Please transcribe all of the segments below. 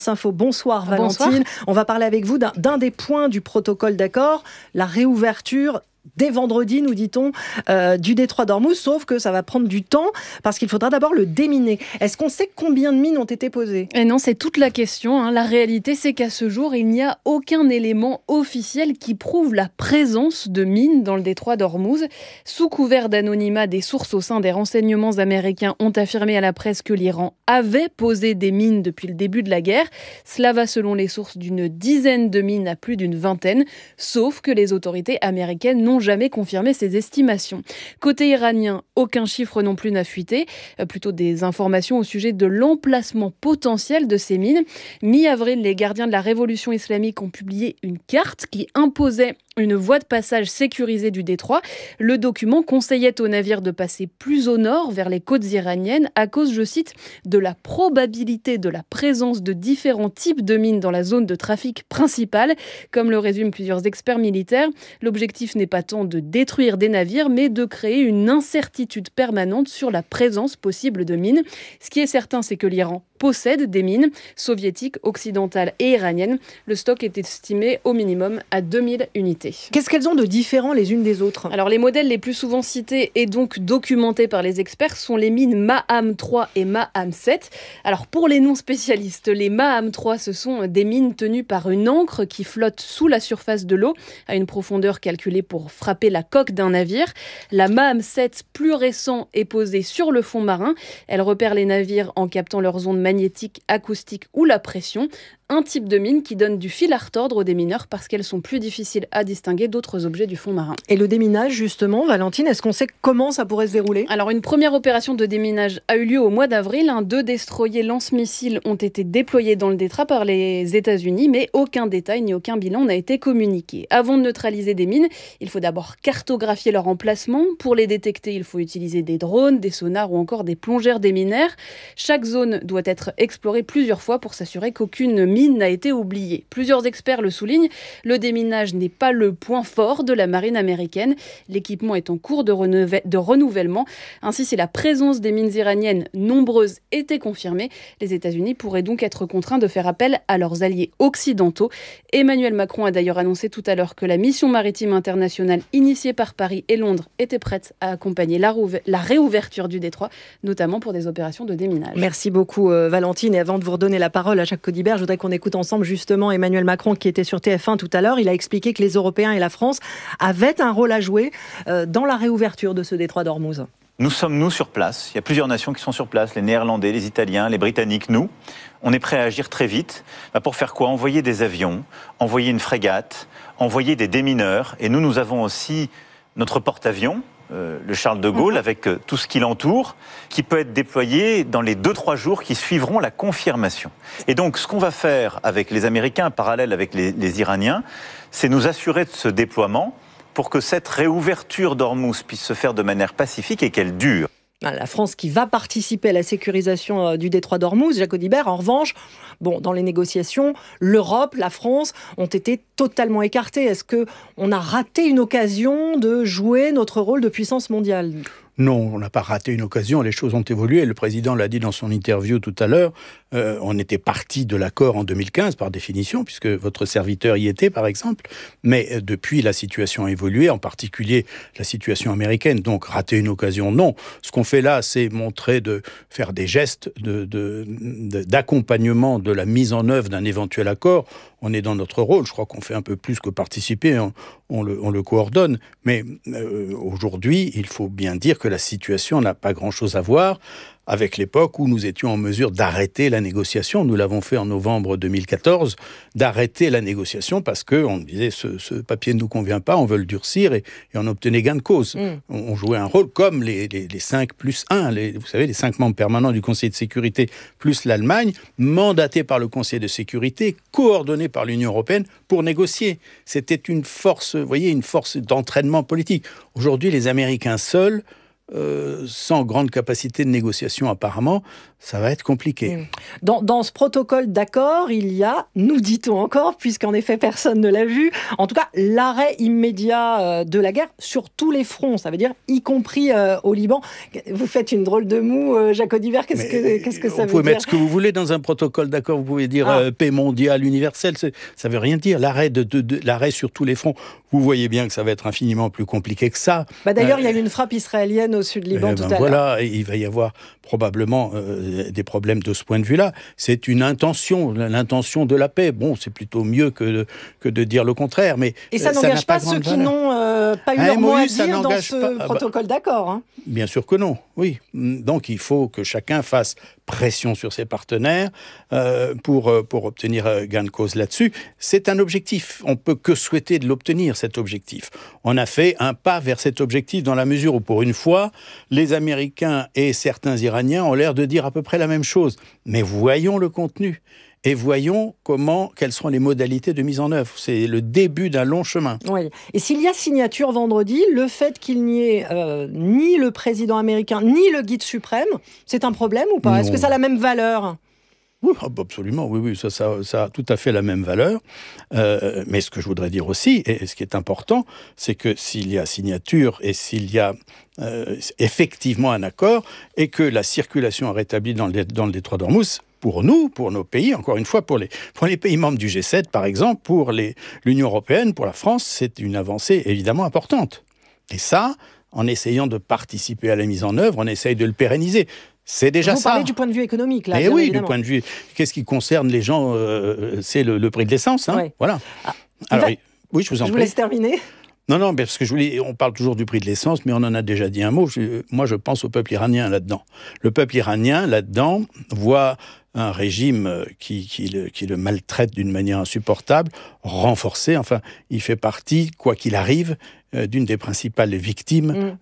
Info. Bonsoir Valentine. Bonsoir. On va parler avec vous d'un des points du protocole d'accord, la réouverture dès vendredi, nous dit-on, du détroit d'Ormuz, sauf que ça va prendre du temps parce qu'il faudra d'abord le déminer. Est-ce qu'on sait combien de mines ont été posées ? Et non, c'est toute la question. La réalité, c'est qu'à ce jour, il n'y a aucun élément officiel qui prouve la présence de mines dans le détroit d'Ormuz. Sous couvert d'anonymat, des sources au sein des renseignements américains ont affirmé à la presse que l'Iran avait posé des mines depuis le début de la guerre. Cela va selon les sources d'une dizaine de mines à plus d'une vingtaine, sauf que les autorités américaines n'ont jamais confirmé ces estimations. Côté iranien, aucun chiffre non plus n'a fuité, plutôt des informations au sujet de l'emplacement potentiel de ces mines. Mi-avril, les gardiens de la révolution islamique ont publié une carte qui imposait une voie de passage sécurisée du détroit. Le document conseillait aux navires de passer plus au nord, vers les côtes iraniennes, à cause, je cite, de la probabilité de la présence de différents types de mines dans la zone de trafic principale. Comme le résument plusieurs experts militaires, l'objectif n'est pas tant de détruire des navires, mais de créer une incertitude permanente sur la présence possible de mines. Ce qui est certain, c'est que l'Iran possède des mines soviétiques, occidentales et iraniennes. Le stock est estimé au minimum à 2000 unités. Qu'est-ce qu'elles ont de différent les unes des autres ? Alors les modèles les plus souvent cités et donc documentés par les experts sont les mines Maham 3 et Maham 7. Alors pour les non-spécialistes, les Maham 3, ce sont des mines tenues par une ancre qui flotte sous la surface de l'eau à une profondeur calculée pour frapper la coque d'un navire. La Maham 7, plus récent, est posée sur le fond marin. Elle repère les navires en captant leurs ondes magnétiques, acoustiques ou la pression. Un type de mine qui donne du fil à retordre aux démineurs parce qu'elles sont plus difficiles à distinguer d'autres objets du fond marin. Et le déminage, justement, Valentine, est-ce qu'on sait comment ça pourrait se dérouler ? Alors, une première opération de déminage a eu lieu au mois d'avril. 2 destroyers lance-missiles ont été déployés dans le détroit par les États-Unis, mais aucun détail ni aucun bilan n'a été communiqué. Avant de neutraliser des mines, il faut d'abord cartographier leur emplacement. Pour les détecter, il faut utiliser des drones, des sonars ou encore des plongeurs déminaires. Chaque zone doit être explorée plusieurs fois pour s'assurer qu'aucune mine n'a été oubliée. Plusieurs experts le soulignent, le déminage n'est pas le point fort de la marine américaine. L'équipement est en cours de renouvellement. Ainsi, si la présence des mines iraniennes nombreuses était confirmée, les États-Unis pourraient donc être contraints de faire appel à leurs alliés occidentaux. Emmanuel Macron a d'ailleurs annoncé tout à l'heure que la mission maritime internationale initiée par Paris et Londres était prête à accompagner la réouverture du détroit, notamment pour des opérations de déminage. Merci beaucoup Valentine. Et avant de vous redonner la parole à Jacques Codibert, je voudrais qu'on écoute ensemble justement Emmanuel Macron qui était sur TF1 tout à l'heure. Il a expliqué que les Européens et la France avaient un rôle à jouer dans la réouverture de ce détroit d'Ormuz. Nous sommes, nous, sur place. Il y a plusieurs nations qui sont sur place, les Néerlandais, les Italiens, les Britanniques, nous. On est prêts à agir très vite. Pour faire quoi ? Envoyer des avions, envoyer une frégate, envoyer des démineurs. Et nous avons aussi notre porte-avions, le Charles de Gaulle, avec tout ce qui l'entoure, qui peut être déployé dans les 2-3 jours qui suivront la confirmation. Et donc, ce qu'on va faire avec les Américains, en parallèle avec les Iraniens, c'est nous assurer de ce déploiement pour que cette réouverture d'Ormuz puisse se faire de manière pacifique et qu'elle dure. La France qui va participer à la sécurisation du détroit d'Ormuz, Jacques Audibert, en revanche, dans les négociations, l'Europe, la France ont été totalement écartées. Est-ce qu'on a raté une occasion de jouer notre rôle de puissance mondiale ? Non, on n'a pas raté une occasion, les choses ont évolué. Le président l'a dit dans son interview tout à l'heure, on était parti de l'accord en 2015 par définition, puisque votre serviteur y était par exemple, mais depuis la situation a évolué, en particulier la situation américaine, donc rater une occasion, non. Ce qu'on fait là, c'est faire des gestes d'accompagnement de la mise en œuvre d'un éventuel accord. On est dans notre rôle, je crois qu'on fait un peu plus que participer, on le coordonne, mais aujourd'hui, il faut bien dire que la situation n'a pas grand-chose à voir avec l'époque où nous étions en mesure d'arrêter la négociation. Nous l'avons fait en novembre 2014, d'arrêter la négociation parce qu'on disait ce papier ne nous convient pas, on veut le durcir et on obtenait gain de cause. On jouait un rôle comme les 5 plus 1, vous savez, les 5 membres permanents du Conseil de sécurité plus l'Allemagne, mandatés par le Conseil de sécurité, coordonnés par l'Union européenne pour négocier. C'était une force, vous voyez, une force d'entraînement politique. Aujourd'hui, les Américains seuls, sans grande capacité de négociation apparemment, ça va être compliqué. Dans ce protocole d'accord, il y a, nous dit-on encore, puisqu'en effet personne ne l'a vu, en tout cas l'arrêt immédiat de la guerre sur tous les fronts, ça veut dire y compris au Liban. Vous faites une drôle de moue, Jacques Audibert, qu'est-ce que ça veut dire ? Vous pouvez mettre ce que vous voulez dans un protocole d'accord, vous pouvez dire paix mondiale, universelle, ça ne veut rien dire. L'arrêt sur tous les fronts, vous voyez bien que ça va être infiniment plus compliqué que ça. D'ailleurs, il y a eu une frappe israélienne au sud Liban tout à l'heure. Voilà, il va y avoir probablement des problèmes de ce point de vue-là. C'est une intention, l'intention de la paix. Bon, c'est plutôt mieux que de dire le contraire. Mais et ça n'engage pas ceux qui n'ont pas eu leur mot à dire dans ce protocole d'accord. Hein. Bien sûr que non, oui. Donc il faut que chacun fasse pression sur ses partenaires pour obtenir gain de cause là-dessus. C'est un objectif. On ne peut que souhaiter de l'obtenir, cet objectif. On a fait un pas vers cet objectif dans la mesure où, pour une fois, les Américains et certains Iraniens ont l'air de dire à peu près la même chose. Mais voyons le contenu et voyons quelles seront les modalités de mise en œuvre. C'est le début d'un long chemin. Oui. Et s'il y a signature vendredi, le fait qu'il n'y ait ni le président américain, ni le guide suprême, c'est un problème ou pas ? Est-ce que ça a la même valeur ? Oui, absolument, oui, ça a tout à fait la même valeur. Mais ce que je voudrais dire aussi, et ce qui est important, c'est que s'il y a signature et s'il y a effectivement un accord, et que la circulation est rétablie dans le détroit d'Ormuz, pour nous, pour nos pays, encore une fois, pour les pays membres du G7, par exemple, pour l'Union européenne, pour la France, c'est une avancée évidemment importante. Et ça, en essayant de participer à la mise en œuvre, on essaye de le pérenniser. C'est déjà ça. Vous parlez du point de vue économique, là. Et oui, évidemment. du point de vue. Qu'est-ce qui concerne les gens c'est le prix de l'essence, hein, ouais. Voilà. Alors, oui, je vous en prie. Je vous laisse terminer. Non, parce que on parle toujours du prix de l'essence, mais on en a déjà dit un mot. Moi, je pense au peuple iranien là-dedans. Le peuple iranien, là-dedans, voit un régime qui le maltraite d'une manière insupportable, renforcé. Enfin, il fait partie, quoi qu'il arrive, d'une des principales victimes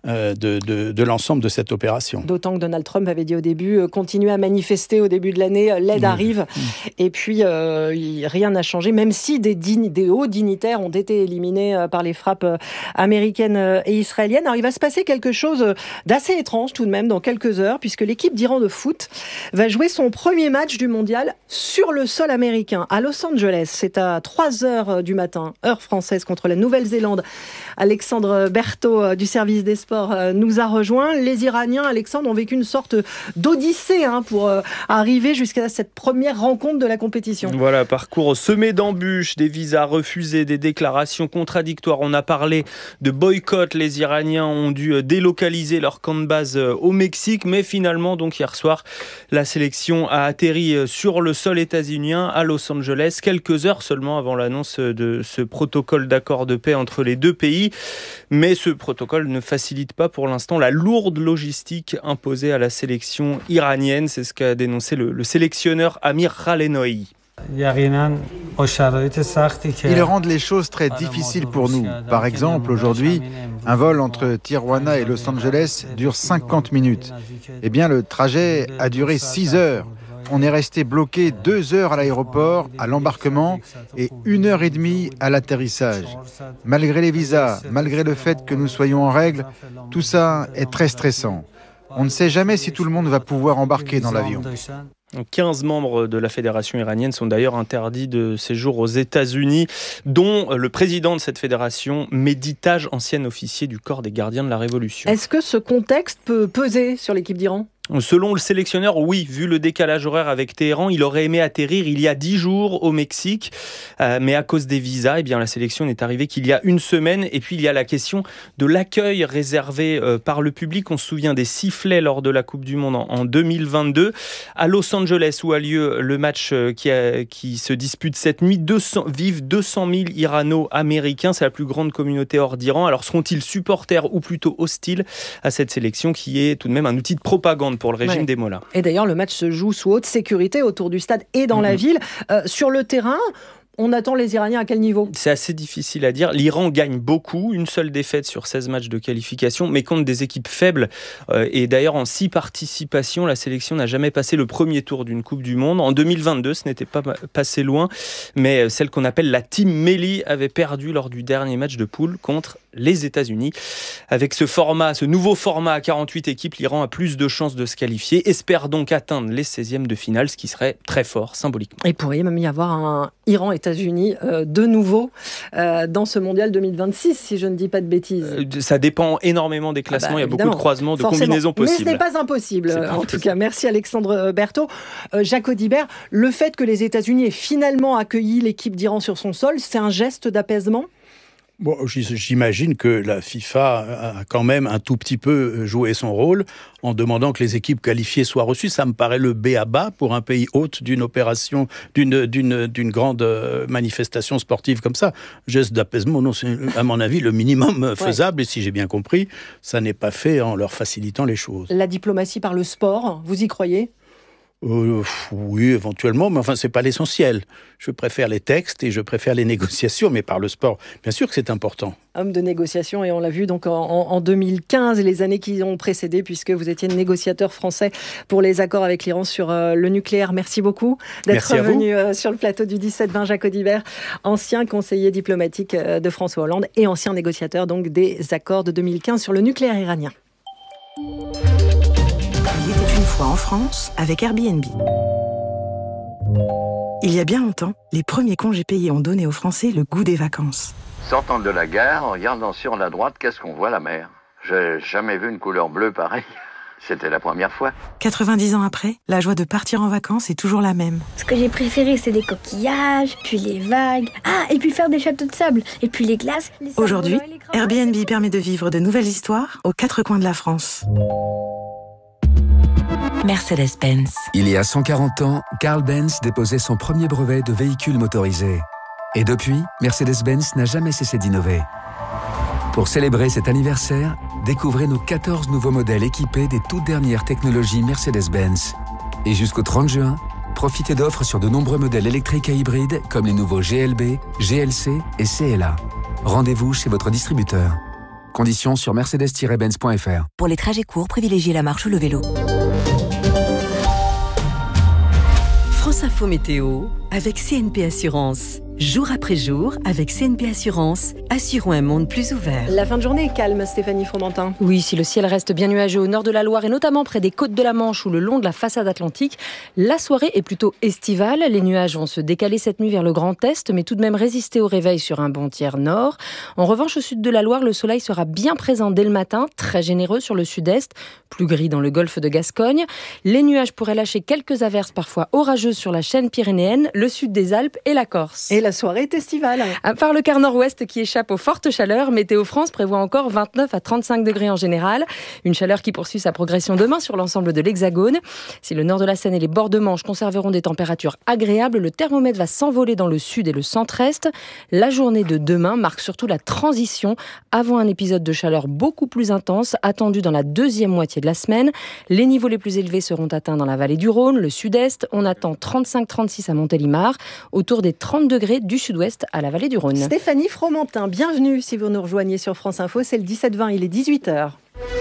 de l'ensemble de cette opération. D'autant que Donald Trump avait dit au début, continuez à manifester au début de l'année, l'aide arrive. Et puis, rien n'a changé, même si des hauts dignitaires ont été éliminés par les frappes américaines et israéliennes. Alors, il va se passer quelque chose d'assez étrange tout de même dans quelques heures, puisque l'équipe d'Iran de foot va jouer son premier match du mondial sur le sol américain, à Los Angeles. C'est à 3h du matin, heure française, contre la Nouvelle-Zélande. Alexandre Berthaud du service des sports nous a rejoint. Les Iraniens, Alexandre, ont vécu une sorte d'odyssée pour arriver jusqu'à cette première rencontre de la compétition. Voilà, parcours semé d'embûches, des visas refusés, des déclarations contradictoires. On a parlé de boycott. Les Iraniens ont dû délocaliser leur camp de base au Mexique, mais finalement, donc hier soir, la sélection a atterri sur le sol états-unien à Los Angeles, quelques heures seulement avant l'annonce de ce protocole d'accord de paix entre les deux pays. Mais ce protocole ne facilite pas pour l'instant la lourde logistique imposée à la sélection iranienne. C'est ce qu'a dénoncé le sélectionneur Amir Khalenoui. Ils rendent les choses très difficiles pour nous. Par exemple, aujourd'hui, un vol entre Tijuana et Los Angeles dure 50 minutes. Eh bien, le trajet a duré 6 heures. On est resté bloqué 2 heures à l'aéroport, à l'embarquement, et 1h30 à l'atterrissage. Malgré les visas, malgré le fait que nous soyons en règle, tout ça est très stressant. On ne sait jamais si tout le monde va pouvoir embarquer dans l'avion. 15 membres de la fédération iranienne sont d'ailleurs interdits de séjour aux États-Unis, dont le président de cette fédération, Mehdi Taj, ancien officier du corps des gardiens de la Révolution. Est-ce que ce contexte peut peser sur l'équipe d'Iran ? Selon le sélectionneur, oui, vu le décalage horaire avec Téhéran, il aurait aimé atterrir il y a 10 jours au Mexique, mais à cause des visas, eh bien, la sélection n'est arrivée qu'il y a une semaine. Et puis il y a la question de l'accueil réservé par le public. On se souvient des sifflets lors de la Coupe du Monde en 2022. À Los Angeles, où a lieu le match qui se dispute cette nuit, vivent 200 000 Irano-Américains. C'est la plus grande communauté hors d'Iran. Alors seront-ils supporters ou plutôt hostiles à cette sélection qui est tout de même un outil de propagande pour le régime des mollahs. Et d'ailleurs, le match se joue sous haute sécurité autour du stade et dans la ville. Sur le terrain, On attend les Iraniens à quel niveau ? C'est assez difficile à dire. L'Iran gagne beaucoup, une seule défaite sur 16 matchs de qualification, mais contre des équipes faibles. Et d'ailleurs, en 6 participations, la sélection n'a jamais passé le premier tour d'une Coupe du Monde. En 2022, ce n'était pas passé loin, mais celle qu'on appelle la Team Melli avait perdu lors du dernier match de poule contre les États-Unis. Avec ce nouveau format à 48 équipes, l'Iran a plus de chances de se qualifier, espère donc atteindre les 16e de finale, ce qui serait très fort symboliquement. Il pourrait même y avoir un Iran-États-Unis de nouveau dans ce mondial 2026, si je ne dis pas de bêtises. Ça dépend énormément des classements, il y a beaucoup de croisements, de combinaisons possibles. Mais ce n'est pas impossible, en tout cas. Merci Alexandre Berthaud. Jacques Audibert, le fait que les États-Unis aient finalement accueilli l'équipe d'Iran sur son sol, c'est un geste d'apaisement ? Bon, j'imagine que la FIFA a quand même un tout petit peu joué son rôle en demandant que les équipes qualifiées soient reçues. Ça me paraît le b.a.-ba pour un pays hôte d'une opération, d'une grande manifestation sportive comme ça. Geste d'apaisement, non, c'est à mon avis le minimum faisable. Et si j'ai bien compris, ça n'est pas fait en leur facilitant les choses. La diplomatie par le sport, vous y croyez ? Oui, éventuellement, mais enfin, c'est pas l'essentiel. Je préfère les textes et je préfère les négociations, mais par le sport, bien sûr que c'est important. Homme de négociation, et on l'a vu donc en 2015 et les années qui ont précédé, puisque vous étiez négociateur français pour les accords avec l'Iran sur le nucléaire. Merci beaucoup d'être venu sur le plateau du 17-20, Jacques Audibert, ancien conseiller diplomatique de François Hollande et ancien négociateur donc des accords de 2015 sur le nucléaire iranien. Il était une fois en France avec Airbnb. Il y a bien longtemps, les premiers congés payés ont donné aux Français le goût des vacances. Sortant de la gare, en regardant sur la droite, qu'est-ce qu'on voit? La mer. J'ai jamais vu une couleur bleue pareille. C'était la première fois. 90 ans après, la joie de partir en vacances est toujours la même. Ce que j'ai préféré, c'est les coquillages, puis les vagues. Ah, et puis faire des châteaux de sable, et puis les glaces. Aujourd'hui, Airbnb permet de vivre de nouvelles histoires aux 4 coins de la France. Mercedes-Benz. Il y a 140 ans, Carl Benz déposait son premier brevet de véhicule motorisé. Et depuis, Mercedes-Benz n'a jamais cessé d'innover. Pour célébrer cet anniversaire, découvrez nos 14 nouveaux modèles équipés des toutes dernières technologies Mercedes-Benz. Et jusqu'au 30 juin, profitez d'offres sur de nombreux modèles électriques et hybrides comme les nouveaux GLB, GLC et CLA. Rendez-vous chez votre distributeur. Conditions sur mercedes-benz.fr. Pour les trajets courts, privilégiez la marche ou le vélo. France Info Météo avec CNP Assurance. Jour après jour, avec CNP Assurance, assurons un monde plus ouvert. La fin de journée est calme, Stéphanie Fromentin. Oui, si le ciel reste bien nuageux au nord de la Loire et notamment près des côtes de la Manche ou le long de la façade atlantique, la soirée est plutôt estivale. Les nuages vont se décaler cette nuit vers le Grand Est, mais tout de même résister au réveil sur un bon tiers nord. En revanche, au sud de la Loire, le soleil sera bien présent dès le matin, très généreux sur le sud-est, plus gris dans le golfe de Gascogne. Les nuages pourraient lâcher quelques averses parfois orageuses sur la chaîne pyrénéenne, le sud des Alpes et la Corse. Et la soirée est estivale. À part le quart nord-ouest qui échappe aux fortes chaleurs, Météo France prévoit encore 29 à 35 degrés en général. Une chaleur qui poursuit sa progression demain sur l'ensemble de l'Hexagone. Si le nord de la Seine et les bords de Manche conserveront des températures agréables, le thermomètre va s'envoler dans le sud et le centre-est. La journée de demain marque surtout la transition avant un épisode de chaleur beaucoup plus intense attendu dans la deuxième moitié de la semaine. Les niveaux les plus élevés seront atteints dans la vallée du Rhône, le sud-est. On attend 35-36 à Montélimar, autour des 30 degrés du sud-ouest à la vallée du Rhône. Stéphanie Fromentin, bienvenue si vous nous rejoignez sur France Info, c'est le 17-20, il est 18h.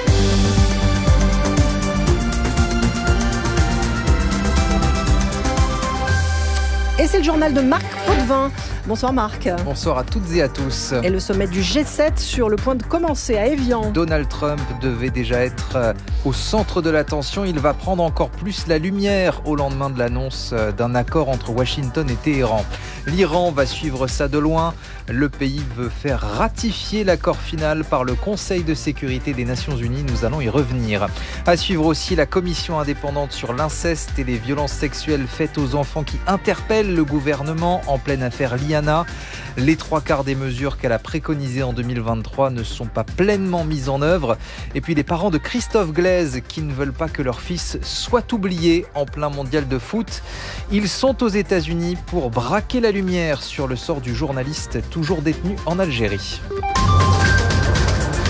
Et c'est le journal de Marc Potvin. Bonsoir Marc. Bonsoir à toutes et à tous. Et le sommet du G7 sur le point de commencer à Évian. Donald Trump devait déjà être au centre de l'attention. Il va prendre encore plus la lumière au lendemain de l'annonce d'un accord entre Washington et Téhéran. L'Iran va suivre ça de loin. Le pays veut faire ratifier l'accord final par le Conseil de sécurité des Nations Unies. Nous allons y revenir. À suivre aussi la commission indépendante sur l'inceste et les violences sexuelles faites aux enfants qui interpellent le gouvernement en pleine affaire Liana. Les 3/4 des mesures qu'elle a préconisées en 2023 ne sont pas pleinement mises en œuvre. Et puis les parents de Christophe Glaise qui ne veulent pas que leur fils soit oublié en plein mondial de foot. Ils sont aux États-Unis pour braquer la lumière sur le sort du journaliste toujours détenu en Algérie.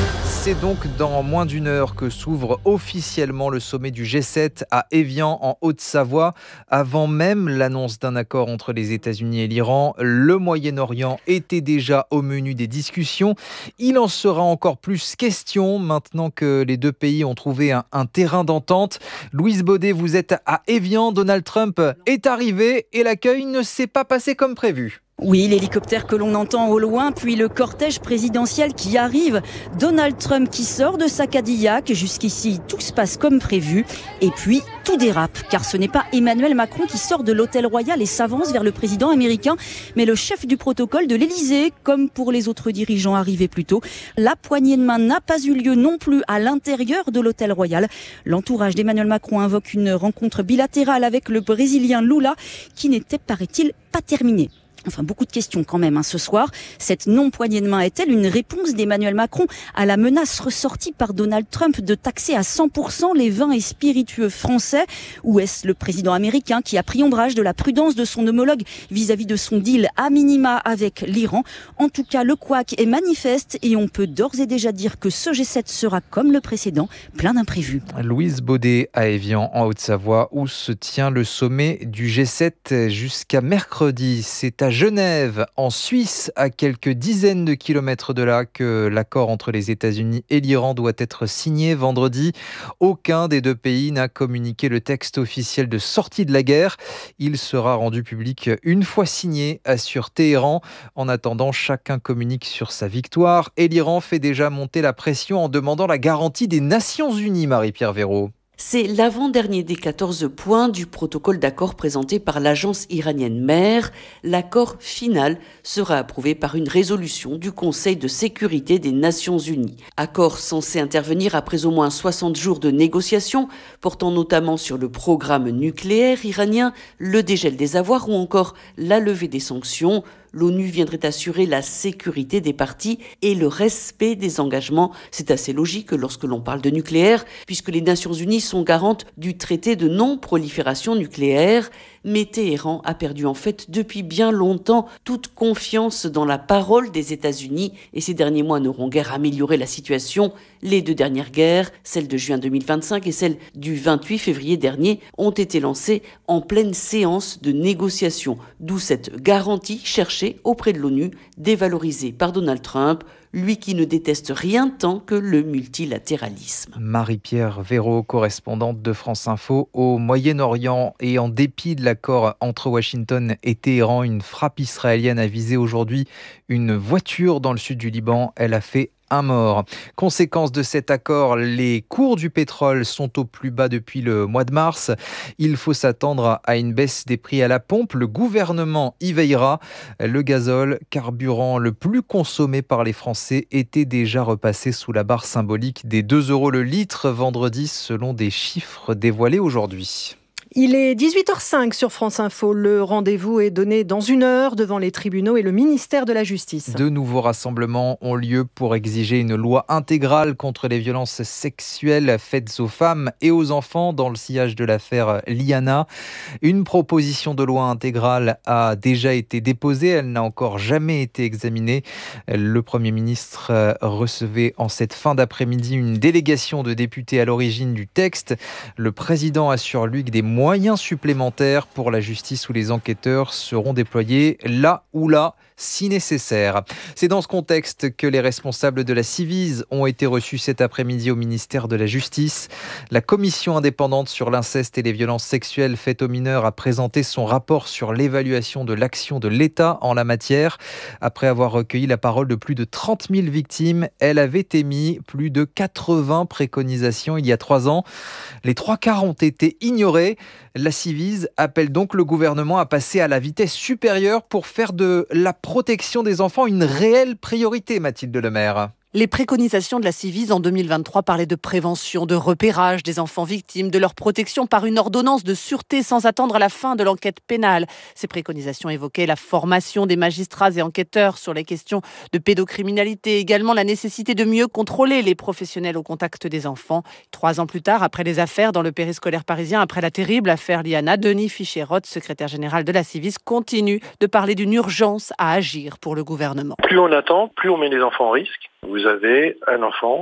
c'est donc dans moins d'une heure que s'ouvre officiellement le sommet du G7 à Évian, en Haute-Savoie. Avant même l'annonce d'un accord entre les États-Unis et l'Iran, le Moyen-Orient était déjà au menu des discussions. Il en sera encore plus question maintenant que les deux pays ont trouvé un terrain d'entente. Louise Baudet, vous êtes à Évian. Donald Trump est arrivé et l'accueil ne s'est pas passé comme prévu. Oui, l'hélicoptère que l'on entend au loin, puis le cortège présidentiel qui arrive. Donald Trump qui sort de sa Cadillac. Jusqu'ici, tout se passe comme prévu. Et puis, tout dérape, car ce n'est pas Emmanuel Macron qui sort de l'hôtel royal et s'avance vers le président américain, mais le chef du protocole de l'Élysée, comme pour les autres dirigeants arrivés plus tôt. La poignée de main n'a pas eu lieu non plus à l'intérieur de l'hôtel royal. L'entourage d'Emmanuel Macron invoque une rencontre bilatérale avec le Brésilien Lula, qui n'était, paraît-il, pas terminée. Enfin, beaucoup de questions quand même ce soir. Cette non-poignée de main est-elle une réponse d'Emmanuel Macron à la menace ressortie par Donald Trump de taxer à 100% les vins et spiritueux français? Ou est-ce le président américain qui a pris ombrage de la prudence de son homologue vis-à-vis de son deal à minima avec l'Iran? En tout cas, le couac est manifeste et on peut d'ores et déjà dire que ce G7 sera, comme le précédent, plein d'imprévus. Louise Baudet à Évian, en Haute-Savoie, où se tient le sommet du G7 jusqu'à mercredi. C'est à Genève, en Suisse, à quelques dizaines de kilomètres de là, que l'accord entre les États-Unis et l'Iran doit être signé vendredi. Aucun des deux pays n'a communiqué le texte officiel de sortie de la guerre. Il sera rendu public une fois signé, assure Téhéran. En attendant, chacun communique sur sa victoire et l'Iran fait déjà monter la pression en demandant la garantie des Nations Unies, Marie-Pierre Véraud. C'est l'avant-dernier des 14 points du protocole d'accord présenté par l'agence iranienne MER. L'accord final sera approuvé par une résolution du Conseil de sécurité des Nations Unies. Accord censé intervenir après au moins 60 jours de négociations, portant notamment sur le programme nucléaire iranien, le dégel des avoirs ou encore la levée des sanctions. L'ONU viendrait assurer la sécurité des parties et le respect des engagements. C'est assez logique lorsque l'on parle de nucléaire, puisque les Nations Unies sont garantes du traité de non-prolifération nucléaire. Mais Téhéran a perdu en fait depuis bien longtemps toute confiance dans la parole des États-Unis et ces derniers mois n'auront guère amélioré la situation. Les deux dernières guerres, celle de juin 2025 et celle du 28 février dernier, ont été lancées en pleine séance de négociation, d'où cette garantie cherchée auprès de l'ONU, dévalorisée par Donald Trump, lui qui ne déteste rien tant que le multilatéralisme. Marie-Pierre Véraud, correspondante de France Info au Moyen-Orient. Et en dépit de l'accord entre Washington et Téhéran, une frappe israélienne a visé aujourd'hui une voiture dans le sud du Liban. Elle a fait un mort. Conséquence de cet accord, les cours du pétrole sont au plus bas depuis le mois de mars. Il faut s'attendre à une baisse des prix à la pompe. Le gouvernement y veillera. Le gazole, carburant le plus consommé par les Français, était déjà repassé sous la barre symbolique des 2 € le litre vendredi, selon des chiffres dévoilés aujourd'hui. Il est 18h05 sur France Info. Le rendez-vous est donné dans 1 heure devant les tribunaux et le ministère de la Justice. De nouveaux rassemblements ont lieu pour exiger une loi intégrale contre les violences sexuelles faites aux femmes et aux enfants dans le sillage de l'affaire Liana. Une proposition de loi intégrale a déjà été déposée. Elle n'a encore jamais été examinée. Le Premier ministre recevait en cette fin d'après-midi une délégation de députés à l'origine du texte. Le président assure, lui, que des moyens supplémentaires pour la justice ou les enquêteurs seront déployés là ou là, si nécessaire. C'est dans ce contexte que les responsables de la Ciivise ont été reçus cet après-midi au ministère de la Justice. La commission indépendante sur l'inceste et les violences sexuelles faites aux mineurs a présenté son rapport sur l'évaluation de l'action de l'État en la matière. Après avoir recueilli la parole de plus de 30 000 victimes, elle avait émis plus de 80 préconisations il y a 3 ans. Les 3/4 ont été ignorées. La Ciivise appelle donc le gouvernement à passer à la vitesse supérieure pour faire de la protection des enfants une réelle priorité, Mathilde Lemaire. Les préconisations de la Ciivise en 2023 parlaient de prévention, de repérage des enfants victimes, de leur protection par une ordonnance de sûreté sans attendre la fin de l'enquête pénale. Ces préconisations évoquaient la formation des magistrats et enquêteurs sur les questions de pédocriminalité, également la nécessité de mieux contrôler les professionnels au contact des enfants. 3 ans plus tard, après les affaires dans le périscolaire parisien, après la terrible affaire Liana, Denis Fiché-Roth, secrétaire général de la Ciivise, continue de parler d'une urgence à agir pour le gouvernement. Plus on attend, plus on met les enfants en risque. Vous avez un enfant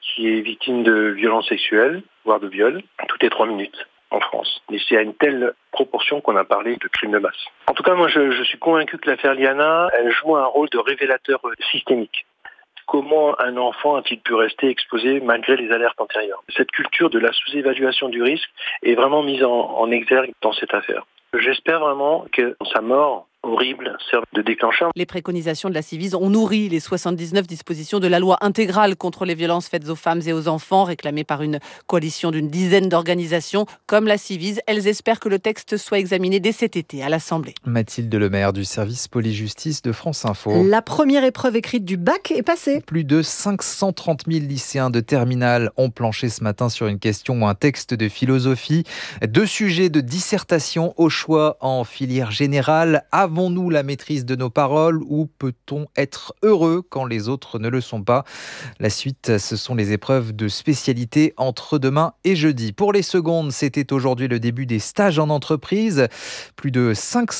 qui est victime de violences sexuelles, voire de viol, toutes les 3 minutes en France. Et c'est à une telle proportion qu'on a parlé de crimes de masse. En tout cas, moi, je suis convaincu que l'affaire Liana, elle joue un rôle de révélateur systémique. Comment un enfant a-t-il pu rester exposé malgré les alertes antérieures ? Cette culture de la sous-évaluation du risque est vraiment mise en exergue dans cette affaire. J'espère vraiment que sa mort horrible serve de déclencheur. Les préconisations de la Ciivise ont nourri les 79 dispositions de la loi intégrale contre les violences faites aux femmes et aux enfants, réclamée par une coalition d'une dizaine d'organisations. Comme la Ciivise, elles espèrent que le texte soit examiné dès cet été à l'Assemblée. Mathilde Lemaire du service police-justice de France Info. La première épreuve écrite du bac est passée. Plus de 530 000 lycéens de terminale ont planché ce matin sur une question ou un texte de philosophie. 2 sujets de dissertation au choix en filière générale. Avons-nous la maîtrise de nos paroles ou peut-on être heureux quand les autres ne le sont pas ? La suite, ce sont les épreuves de spécialité entre demain et jeudi. Pour les secondes, c'était aujourd'hui le début des stages en entreprise. Plus de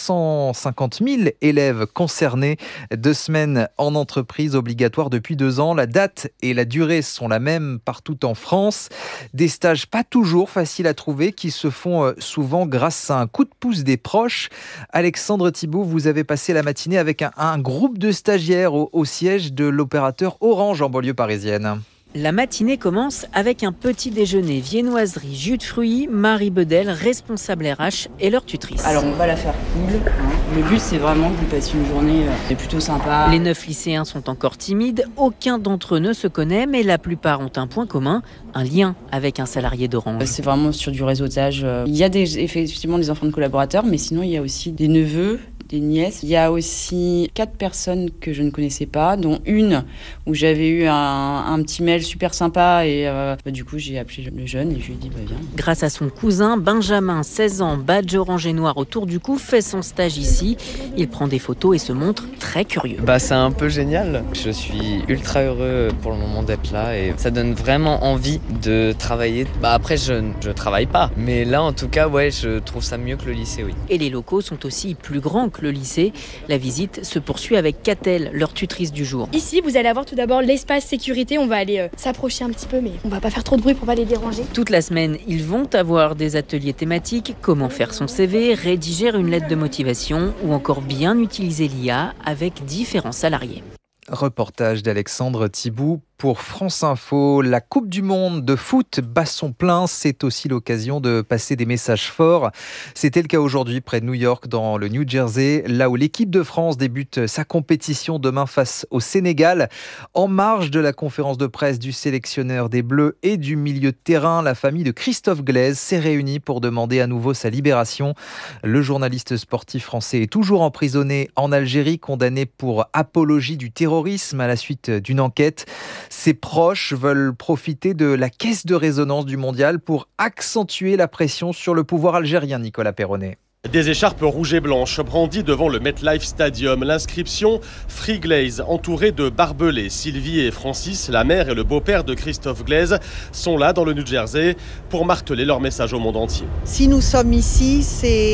550 000 élèves concernés. 2 semaines en entreprise obligatoires depuis 2 ans. La date et la durée sont la même partout en France. Des stages pas toujours faciles à trouver qui se font souvent grâce à un coup de pouce des proches. Alexandre Thibault, vous avez passé la matinée avec un groupe de stagiaires au siège de l'opérateur Orange en banlieue parisienne. La matinée commence avec un petit déjeuner, viennoiserie, jus de fruits. Marie Bedel, responsable RH, et leur tutrice. Alors on va la faire cool. Le but c'est vraiment que vous passiez une journée plutôt sympa. Les 9 lycéens sont encore timides. Aucun d'entre eux ne se connaît, mais la plupart ont un point commun, un lien avec un salarié d'Orange. C'est vraiment sur du réseautage. Il y a effectivement des enfants de collaborateurs, mais sinon il y a aussi des neveux, des nièces. Il y a aussi 4 personnes que je ne connaissais pas, dont une où j'avais eu un petit mail super sympa et du coup j'ai appelé le jeune et je lui ai dit viens. Grâce à son cousin, Benjamin, 16 ans, badge orange et noir autour du cou, fait son stage ici. Il prend des photos et se montre très curieux. C'est un peu génial. Je suis ultra heureux pour le moment d'être là et ça donne vraiment envie de travailler. Après je travaille pas, mais là en tout cas je trouve ça mieux que le lycée, oui. Et les locaux sont aussi plus grands que le lycée. La visite se poursuit avec Catel, leur tutrice du jour. Ici, vous allez avoir tout d'abord l'espace sécurité. On va aller s'approcher un petit peu, mais on va pas faire trop de bruit pour pas les déranger. Toute la semaine, ils vont avoir des ateliers thématiques, comment faire son CV, rédiger une lettre de motivation ou encore bien utiliser l'IA avec différents salariés. Reportage d'Alexandre Thibault pour France Info. La Coupe du Monde de foot bat son plein. C'est aussi l'occasion de passer des messages forts. C'était le cas aujourd'hui près de New York, dans le New Jersey, là où l'équipe de France débute sa compétition demain face au Sénégal. En marge de la conférence de presse du sélectionneur des Bleus et du milieu de terrain, la famille de Christophe Glaise s'est réunie pour demander à nouveau sa libération. Le journaliste sportif français est toujours emprisonné en Algérie, condamné pour apologie du terrorisme à la suite d'une enquête. Ses proches veulent profiter de la caisse de résonance du mondial pour accentuer la pression sur le pouvoir algérien, Nicolas Perronnet. Des écharpes rouges et blanches brandies devant le MetLife Stadium. L'inscription Free Glaze, entourée de barbelés. Sylvie et Francis, la mère et le beau-père de Christophe Glaise, sont là dans le New Jersey pour marteler leur message au monde entier. Si nous sommes ici,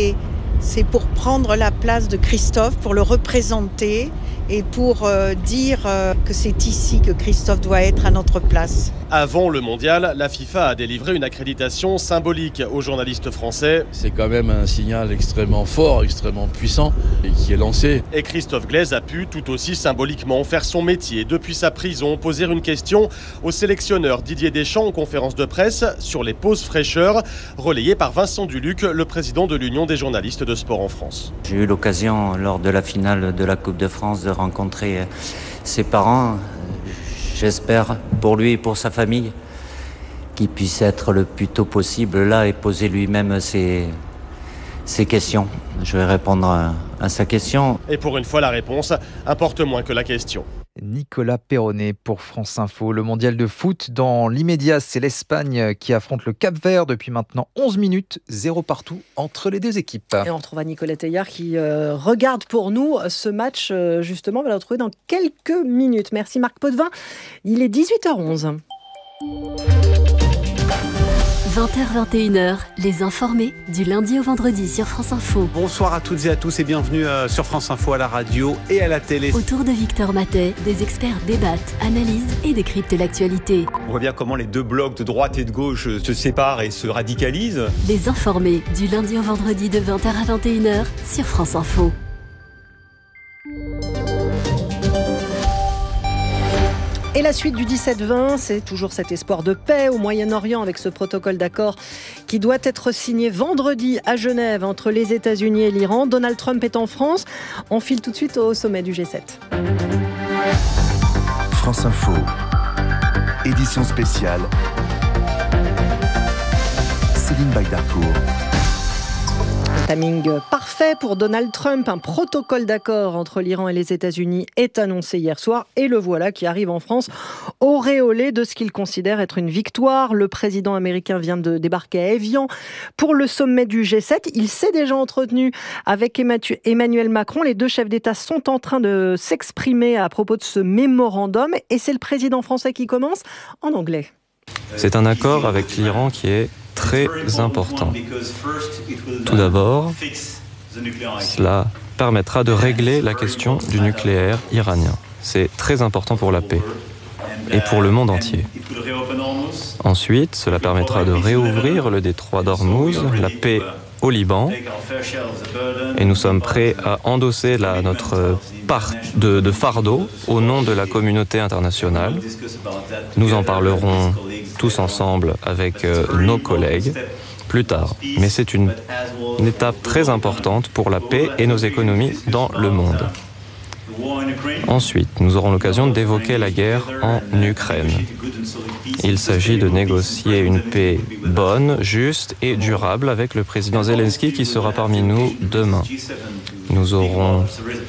c'est pour prendre la place de Christophe, pour le représenter et pour dire que c'est ici que Christophe doit être à notre place. Avant le mondial, la FIFA a délivré une accréditation symbolique aux journalistes français. C'est quand même un signal extrêmement fort, extrêmement puissant et qui est lancé. Et Christophe Glaise a pu tout aussi symboliquement faire son métier depuis sa prison, poser une question au sélectionneur Didier Deschamps en conférence de presse sur les pauses fraîcheurs, relayée par Vincent Duluc, le président de l'Union des journalistes de sport en France. J'ai eu l'occasion lors de la finale de la Coupe de France de rencontrer ses parents. J'espère pour lui et pour sa famille qu'il puisse être le plus tôt possible là et poser lui-même ses questions. Je vais répondre à sa question. Et pour une fois, la réponse importe moins que la question. Nicolas Perronnet pour France Info. Le mondial de foot, dans l'immédiat, c'est l'Espagne qui affronte le Cap-Vert depuis maintenant 11 minutes, 0 partout entre les 2 équipes. Et on retrouve Nicolas Teillard qui regarde pour nous ce match, justement, on va le retrouver dans quelques minutes. Merci Marc Potvin, il est 18h11. 20h-21h, les informés, du lundi au vendredi sur France Info. Bonsoir à toutes et à tous et bienvenue sur France Info à la radio et à la télé. Autour de Victor Matet, des experts débattent, analysent et décryptent l'actualité. On voit bien comment les deux blocs de droite et de gauche se séparent et se radicalisent. Les informés, du lundi au vendredi de 20h à 21h sur France Info. Et la suite du 17-20, c'est toujours cet espoir de paix au Moyen-Orient avec ce protocole d'accord qui doit être signé vendredi à Genève entre les États-Unis et l'Iran. Donald Trump est en France. On file tout de suite au sommet du G7. France Info, édition spéciale. Céline Baydarkour. Timing parfait pour Donald Trump. Un protocole d'accord entre l'Iran et les États-Unis est annoncé hier soir et le voilà qui arrive en France auréolé de ce qu'il considère être une victoire. Le président américain vient de débarquer à Évian pour le sommet du G7. Il s'est déjà entretenu avec Emmanuel Macron. Les deux chefs d'État sont en train de s'exprimer à propos de ce mémorandum et c'est le président français qui commence en anglais. C'est un accord avec l'Iran qui est très important. Tout d'abord, cela permettra de régler la question du nucléaire iranien. C'est très important pour la paix et pour le monde entier. Ensuite, cela permettra de réouvrir le détroit d'Ormuz, la paix au Liban, et nous sommes prêts à endosser notre part de fardeau au nom de la communauté internationale. Nous en parlerons tous ensemble avec nos collègues plus tard. Mais c'est une étape très importante pour la paix et nos économies dans le monde. Ensuite, nous aurons l'occasion d'évoquer la guerre en Ukraine. Il s'agit de négocier une paix bonne, juste et durable avec le président Zelensky qui sera parmi nous demain. Nous aurons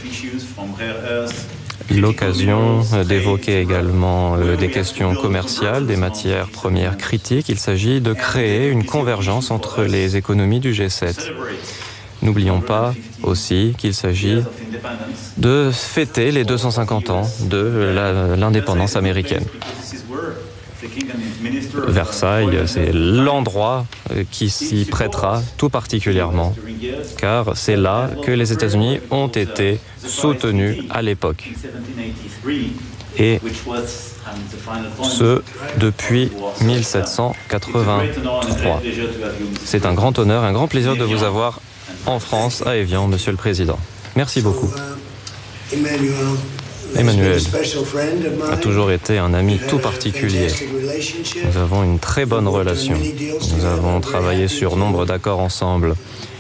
l'occasion d'évoquer également des questions commerciales, des matières premières critiques. Il s'agit de créer une convergence entre les économies du G7. N'oublions pas aussi qu'il s'agit de fêter les 250 ans de l'indépendance américaine. Versailles, c'est l'endroit qui s'y prêtera tout particulièrement, car c'est là que les États-Unis ont été soutenus à l'époque. Et ce, depuis 1783. C'est un grand honneur, un grand plaisir de vous avoir en France, à Évian, Monsieur le Président. Merci beaucoup. Emmanuel a toujours été un ami tout particulier. Nous avons une très bonne relation. Nous avons travaillé sur nombre d'accords ensemble.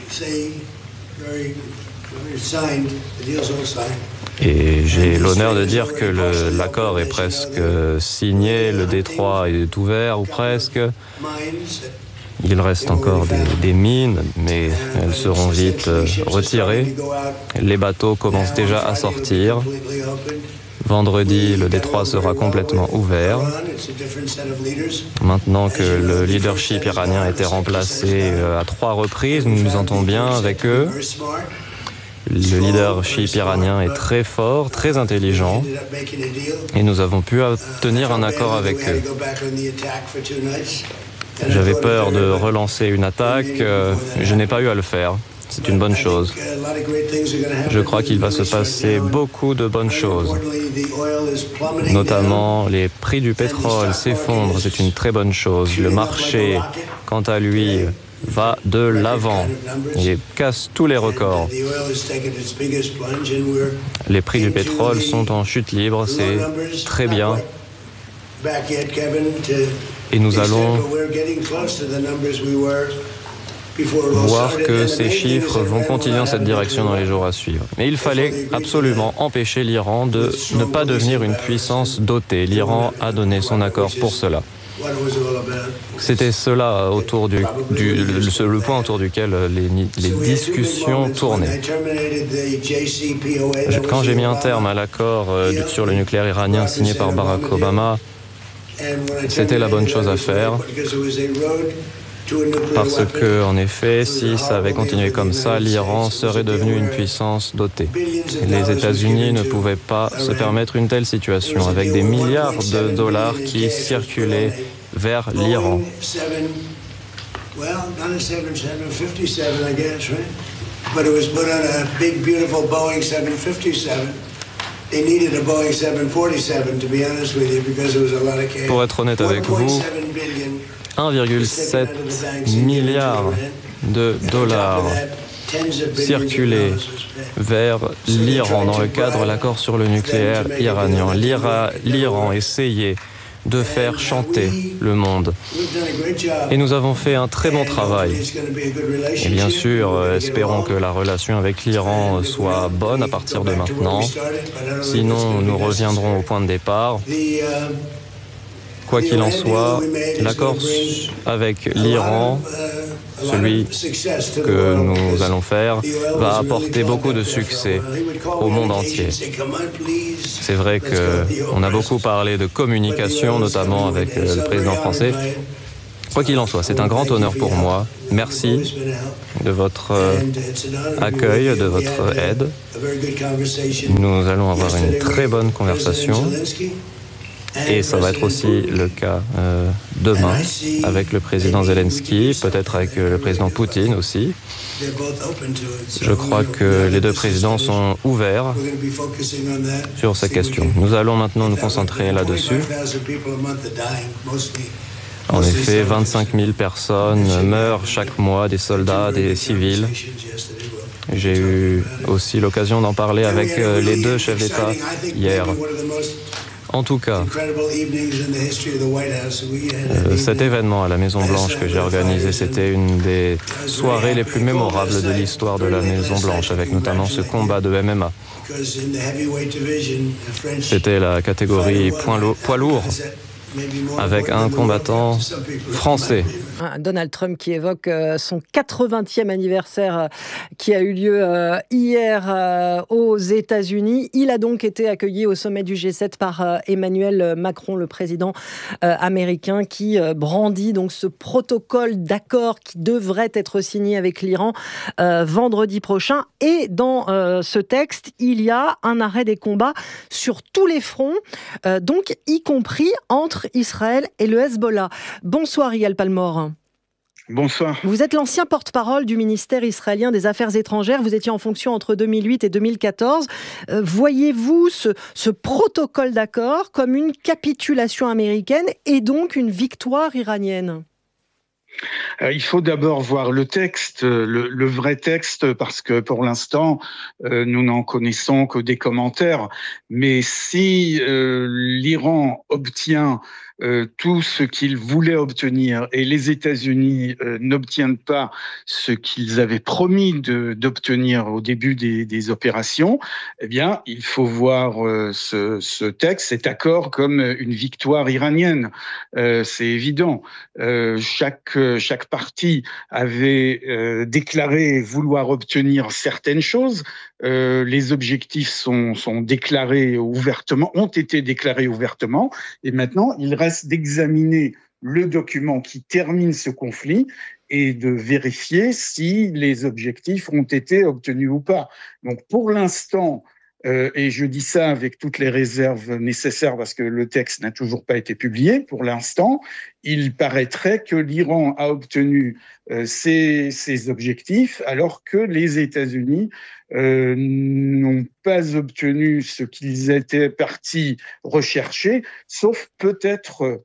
Et j'ai l'honneur de dire que l'accord est presque signé, le détroit est ouvert ou presque. Il reste encore des mines, mais elles seront vite retirées. Les bateaux commencent déjà à sortir. Vendredi, le détroit sera complètement ouvert. Maintenant que le leadership iranien a été remplacé à 3 reprises, nous nous entendons bien avec eux. Le leadership iranien est très fort, très intelligent, et nous avons pu obtenir un accord avec eux. J'avais peur de relancer une attaque, je n'ai pas eu à le faire. C'est une bonne chose. Je crois qu'il va se passer beaucoup de bonnes choses. Notamment, les prix du pétrole s'effondrent, c'est une très bonne chose. Le marché, quant à lui, va de l'avant et casse tous les records. Les prix du pétrole sont en chute libre, c'est très bien. Et nous allons voir que ces chiffres vont continuer dans cette direction dans les jours à suivre. Mais il fallait absolument empêcher l'Iran de ne pas devenir une puissance dotée. L'Iran a donné son accord pour cela. C'était cela autour le point autour duquel les discussions tournaient. Quand j'ai mis un terme à l'accord sur le nucléaire iranien signé par Barack Obama, c'était la bonne chose à faire. Parce que, en effet, si ça avait continué comme ça, l'Iran serait devenu une puissance dotée. Les États-Unis ne pouvaient pas se permettre une telle situation, avec des milliards de dollars qui circulaient vers l'Iran. Well, not a 757, I guess, right? But it was put on a big, beautiful Boeing 757. They needed a Boeing 747, to be honest with you, because there was a lot of cash. Pour être honnête avec vous, 1,7 milliard de dollars circulaient vers l'Iran dans le cadre de l'accord sur le nucléaire iranien. L'Iran essayait de faire chanter le monde. Et nous avons fait un très bon travail. Et bien sûr, espérons que la relation avec l'Iran soit bonne à partir de maintenant. Sinon, nous reviendrons au point de départ. Quoi qu'il en soit, l'accord avec l'Iran, celui que nous allons faire, va apporter beaucoup de succès au monde entier. C'est vrai qu'on a beaucoup parlé de communication, notamment avec le président français. Quoi qu'il en soit, c'est un grand honneur pour moi. Merci de votre accueil, de votre aide. Nous allons avoir une très bonne conversation. Et ça va être aussi le cas demain avec le président Zelensky, peut-être avec le président Poutine aussi. Je crois que les deux présidents sont ouverts sur cette question. Nous allons maintenant nous concentrer là-dessus. En effet, 25 000 personnes meurent chaque mois, des soldats, des civils. J'ai eu aussi l'occasion d'en parler avec les deux chefs d'État hier. En tout cas, cet événement à la Maison-Blanche que j'ai organisé, c'était une des soirées les plus mémorables de l'histoire de la Maison-Blanche, avec notamment ce combat de MMA. C'était la catégorie poids lourd, avec un combattant français. Donald Trump qui évoque son 80e anniversaire qui a eu lieu hier aux États-Unis. Il a donc été accueilli au sommet du G7 par Emmanuel Macron, le président américain, qui brandit donc ce protocole d'accord qui devrait être signé avec l'Iran vendredi prochain. Et dans ce texte, il y a un arrêt des combats sur tous les fronts, donc y compris entre Israël et le Hezbollah. Bonsoir Yigal Palmore. Bonsoir. Vous êtes l'ancien porte-parole du ministère israélien des Affaires étrangères. Vous étiez en fonction entre 2008 et 2014. Voyez-vous ce protocole d'accord comme une capitulation américaine et donc une victoire iranienne ? Il faut d'abord voir le texte, le vrai texte, parce que pour l'instant, nous n'en connaissons que des commentaires. Mais si l'Iran obtient tout ce qu'ils voulaient obtenir et les États-Unis n'obtiennent pas ce qu'ils avaient promis d'obtenir au début des opérations, eh bien, il faut voir ce texte, cet accord comme une victoire iranienne. C'est évident. Chaque partie avait déclaré vouloir obtenir certaines choses. Les objectifs sont déclarés ouvertement, ont été déclarés ouvertement, et maintenant il reste d'examiner le document qui termine ce conflit et de vérifier si les objectifs ont été obtenus ou pas. Donc pour l'instant, et je dis ça avec toutes les réserves nécessaires parce que le texte n'a toujours pas été publié, pour l'instant, il paraîtrait que l'Iran a obtenu ses objectifs alors que les États-Unis n'ont pas obtenu ce qu'ils étaient partis rechercher, sauf peut-être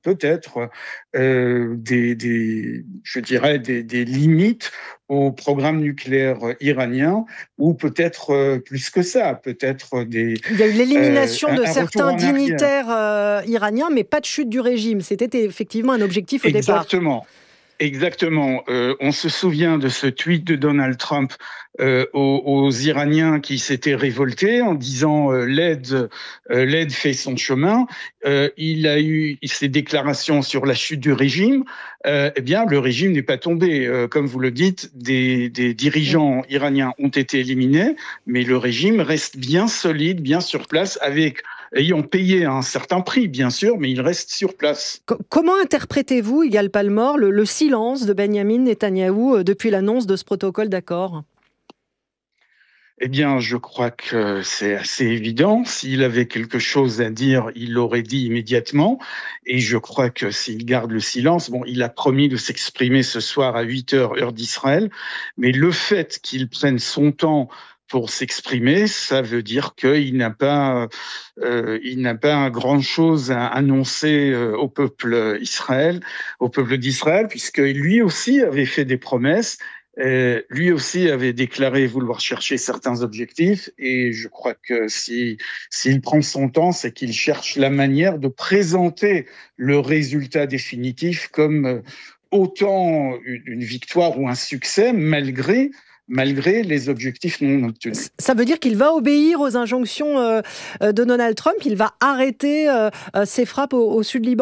des limites au programme nucléaire iranien, ou peut-être plus que ça, peut-être des... Il y a eu l'élimination de certains dignitaires iraniens, mais pas de chute du régime. C'était effectivement un objectif au départ. Exactement. On se souvient de ce tweet de Donald Trump aux Iraniens qui s'étaient révoltés en disant l'aide fait son chemin. Il a eu ses déclarations sur la chute du régime. Eh bien, le régime n'est pas tombé. Comme vous le dites, des dirigeants iraniens ont été éliminés, mais le régime reste bien solide, bien sur place, ayant payé un certain prix, bien sûr, mais il reste sur place. Comment interprétez-vous, Yigal Palmore, le silence de Benyamin Netanyahou depuis l'annonce de ce protocole d'accord ? Eh bien, je crois que c'est assez évident. S'il avait quelque chose à dire, il l'aurait dit immédiatement. Et je crois que s'il garde le silence, bon, il a promis de s'exprimer ce soir à 8h, heure d'Israël. Mais le fait qu'il prenne son temps pour s'exprimer, ça veut dire qu'il n'a pas grand-chose à annoncer au peuple d'Israël, puisque lui aussi avait fait des promesses. Lui aussi avait déclaré vouloir chercher certains objectifs, et je crois que s'il prend son temps, c'est qu'il cherche la manière de présenter le résultat définitif comme autant une victoire ou un succès, malgré les objectifs non obtenus. Ça veut dire qu'il va obéir aux injonctions de Donald Trump, il va arrêter ses frappes au sud Liban ?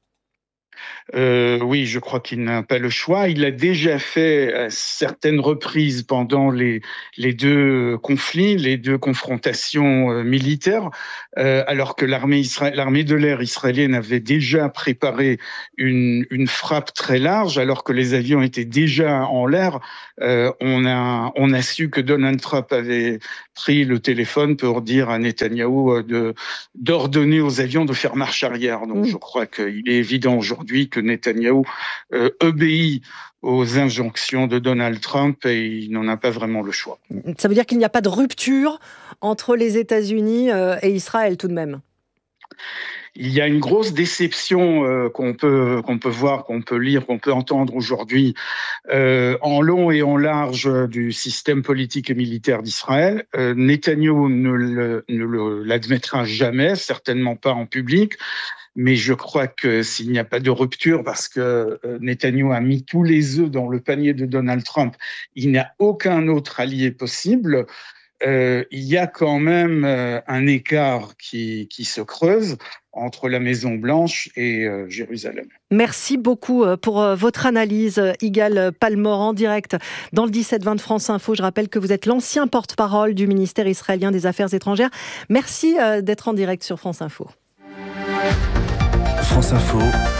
Oui, je crois qu'il n'a pas le choix. Il a déjà fait à certaines reprises pendant les deux conflits, les deux confrontations militaires, alors que l'armée de l'air israélienne avait déjà préparé une frappe très large, alors que les avions étaient déjà en l'air. On a su que Donald Trump avait pris le téléphone pour dire à Netanyahou d'ordonner aux avions de faire marche arrière. Donc je crois qu'il est évident aujourd'hui que Netanyahou obéit aux injonctions de Donald Trump et il n'en a pas vraiment le choix. Ça veut dire qu'il n'y a pas de rupture entre les États-Unis et Israël tout de même ? Il y a une grosse déception qu'on peut voir, qu'on peut lire, qu'on peut entendre aujourd'hui en long et en large du système politique et militaire d'Israël. Netanyahou ne l'admettra jamais, certainement pas en public. Mais je crois que s'il n'y a pas de rupture, parce que Netanyahou a mis tous les œufs dans le panier de Donald Trump, il n'y a aucun autre allié possible. Il y a quand même un écart qui se creuse entre la Maison-Blanche et Jérusalem. Merci beaucoup pour votre analyse, Yigal Palmor, en direct dans le 17-20 de France Info. Je rappelle que vous êtes l'ancien porte-parole du ministère israélien des Affaires étrangères. Merci d'être en direct sur France Info. France Info,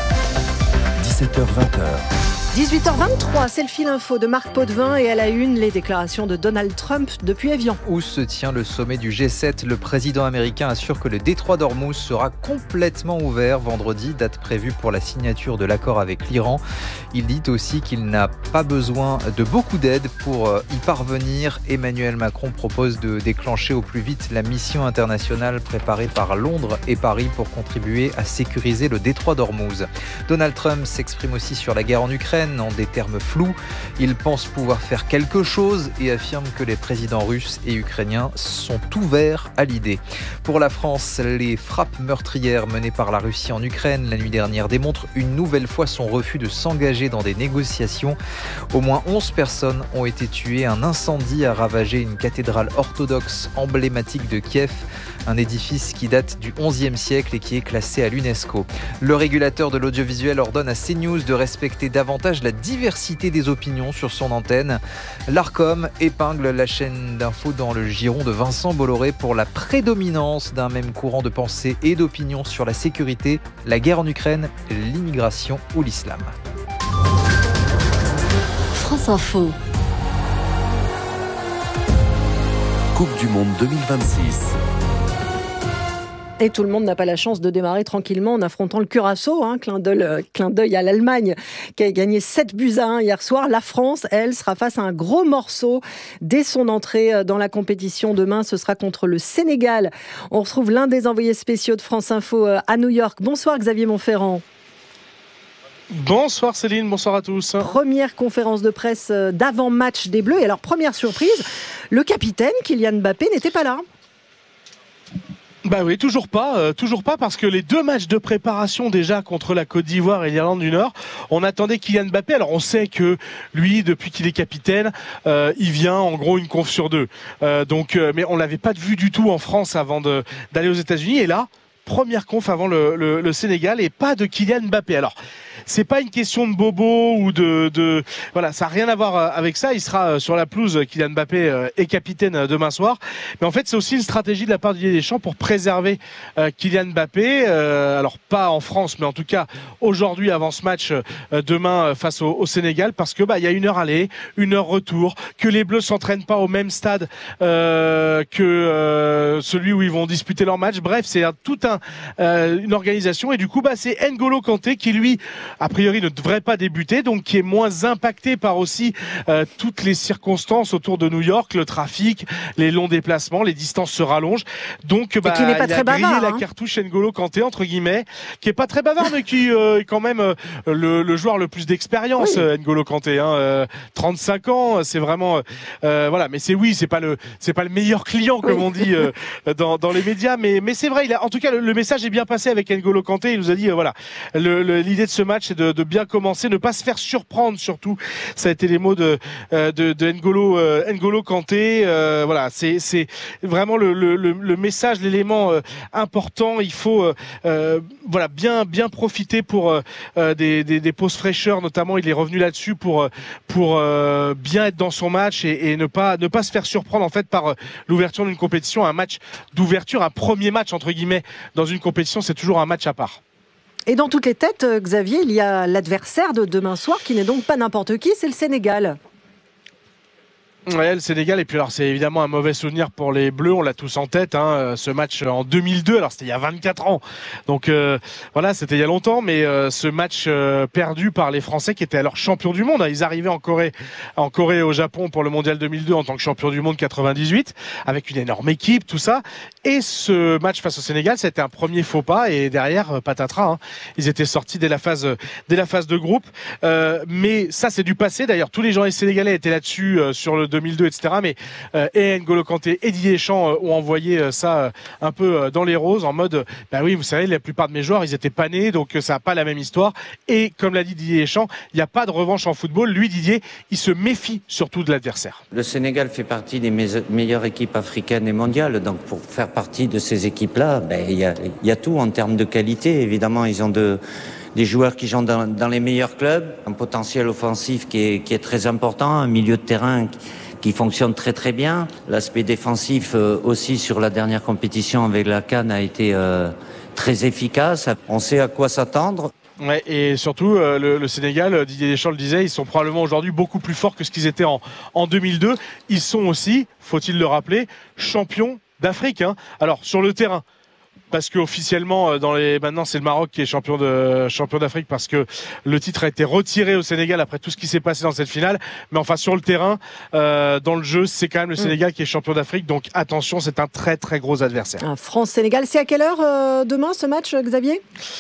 17h-20h. 18h23, c'est le fil info de Marc Potvin et à la une, les déclarations de Donald Trump depuis Évian. Où se tient le sommet du G7, le président américain assure que le détroit d'Ormuz sera complètement ouvert vendredi, date prévue pour la signature de l'accord avec l'Iran. Il dit aussi qu'il n'a pas besoin de beaucoup d'aide pour y parvenir. Emmanuel Macron propose de déclencher au plus vite la mission internationale préparée par Londres et Paris pour contribuer à sécuriser le détroit d'Ormuz. Donald Trump s'exprime aussi sur la guerre en Ukraine en des termes flous. Il pense pouvoir faire quelque chose et affirme que les présidents russes et ukrainiens sont ouverts à l'idée. Pour la France, les frappes meurtrières menées par la Russie en Ukraine la nuit dernière démontrent une nouvelle fois son refus de s'engager dans des négociations. Au moins 11 personnes ont été tuées. Un incendie a ravagé une cathédrale orthodoxe emblématique de Kiev, un édifice qui date du XIe siècle et qui est classé à l'UNESCO. Le régulateur de l'audiovisuel ordonne à CNews de respecter davantage la diversité des opinions sur son antenne. L'Arcom épingle la chaîne d'info dans le giron de Vincent Bolloré pour la prédominance d'un même courant de pensée et d'opinion sur la sécurité, la guerre en Ukraine, l'immigration ou l'islam. France Info. Coupe du Monde 2026. Et tout le monde n'a pas la chance de démarrer tranquillement en affrontant le Curaçao. Clin d'œil à l'Allemagne qui a gagné 7-1 hier soir. La France, elle, sera face à un gros morceau dès son entrée dans la compétition. Demain, ce sera contre le Sénégal. On retrouve l'un des envoyés spéciaux de France Info à New York. Bonsoir Xavier Montferrand. Bonsoir Céline, bonsoir à tous. Première conférence de presse d'avant-match des Bleus. Et alors, première surprise, le capitaine Kylian Mbappé n'était pas là. Bah oui, toujours pas parce que les deux matchs de préparation déjà contre la Côte d'Ivoire et l'Irlande du Nord, on attendait Kylian Mbappé. Alors on sait que lui, depuis qu'il est capitaine, il vient en gros une conf sur deux. Mais on l'avait pas vu du tout en France avant d'aller aux États-Unis. Et là, première conf avant le Sénégal et pas de Kylian Mbappé. Alors, c'est pas une question de bobo ou voilà, ça n'a rien à voir avec ça. Il sera sur la pelouse, Kylian Mbappé est capitaine demain soir. Mais en fait, c'est aussi une stratégie de la part de Didier Deschamps pour préserver Kylian Mbappé. Alors pas en France, mais en tout cas aujourd'hui avant ce match demain face au Sénégal, parce que il y a 1 heure aller, 1 heure retour, que les Bleus s'entraînent pas au même stade que celui où ils vont disputer leur match. Bref, c'est toute une organisation et du coup c'est N'Golo Kanté qui lui a priori ne devrait pas débuter, donc qui est moins impacté par aussi toutes les circonstances autour de New York, le trafic, les longs déplacements, les distances se rallongent, donc qui n'est pas il très a grillé bavard, la cartouche N'Golo Kanté entre guillemets, qui est pas très bavard mais qui est quand même le joueur le plus d'expérience. N'Golo Kanté, 35 ans, c'est vraiment voilà, mais c'est pas le meilleur client comme on dit dans les médias, mais c'est vrai, en tout cas le message est bien passé avec N'Golo Kanté. Il nous a dit voilà, l'idée de ce match c'est de bien commencer, ne pas se faire surprendre surtout. Ça a été les mots de N'Golo Kanté. Voilà, c'est vraiment le message, l'élément important. Il faut voilà bien profiter pour des pauses fraîcheurs, notamment. Il est revenu là-dessus pour bien être dans son match et ne pas se faire surprendre en fait par l'ouverture d'une compétition. Un match d'ouverture, un premier match entre guillemets dans une compétition, c'est toujours un match à part. Et dans toutes les têtes, Xavier, il y a l'adversaire de demain soir qui n'est donc pas n'importe qui, c'est le Sénégal. Ouais, le Sénégal, et puis alors c'est évidemment un mauvais souvenir pour les Bleus, on l'a tous en tête, ce match en 2002, alors c'était il y a 24 ans, donc voilà, c'était il y a longtemps, mais ce match perdu par les Français qui étaient alors champions du monde, ils arrivaient en Corée au Japon pour le mondial 2002 en tant que champion du monde 98, avec une énorme équipe, tout ça, et ce match face au Sénégal, c'était un premier faux pas, et derrière, patatras, ils étaient sortis dès la phase de groupe, mais ça c'est du passé, d'ailleurs tous les gens sénégalais étaient là-dessus sur le 2002, etc. Mais et N'Golo Kanté et Didier Deschamps ont envoyé ça un peu dans les roses, en mode oui, vous savez, la plupart de mes joueurs, ils étaient pas nés, donc ça n'a pas la même histoire. Et comme l'a dit Didier Deschamps, il n'y a pas de revanche en football. Lui, Didier, il se méfie surtout de l'adversaire. Le Sénégal fait partie des meilleures équipes africaines et mondiales. Donc pour faire partie de ces équipes-là, il y a tout en termes de qualité. Évidemment, ils ont des joueurs qui jouent dans les meilleurs clubs, un potentiel offensif qui est très important, un milieu de terrain qui fonctionne très très bien. L'aspect défensif aussi sur la dernière compétition avec la CAN a été très efficace. On sait à quoi s'attendre. Ouais, et surtout le Sénégal, Didier Deschamps le disait, ils sont probablement aujourd'hui beaucoup plus forts que ce qu'ils étaient en 2002. Ils sont aussi, faut-il le rappeler, champions d'Afrique. Alors sur le terrain, parce qu'officiellement, maintenant c'est le Maroc qui est champion d'Afrique parce que le titre a été retiré au Sénégal après tout ce qui s'est passé dans cette finale. Mais enfin sur le terrain, dans le jeu, c'est quand même le Sénégal qui est champion d'Afrique. Donc attention, c'est un très très gros adversaire. France-Sénégal, c'est à quelle heure demain ce match, Xavier ?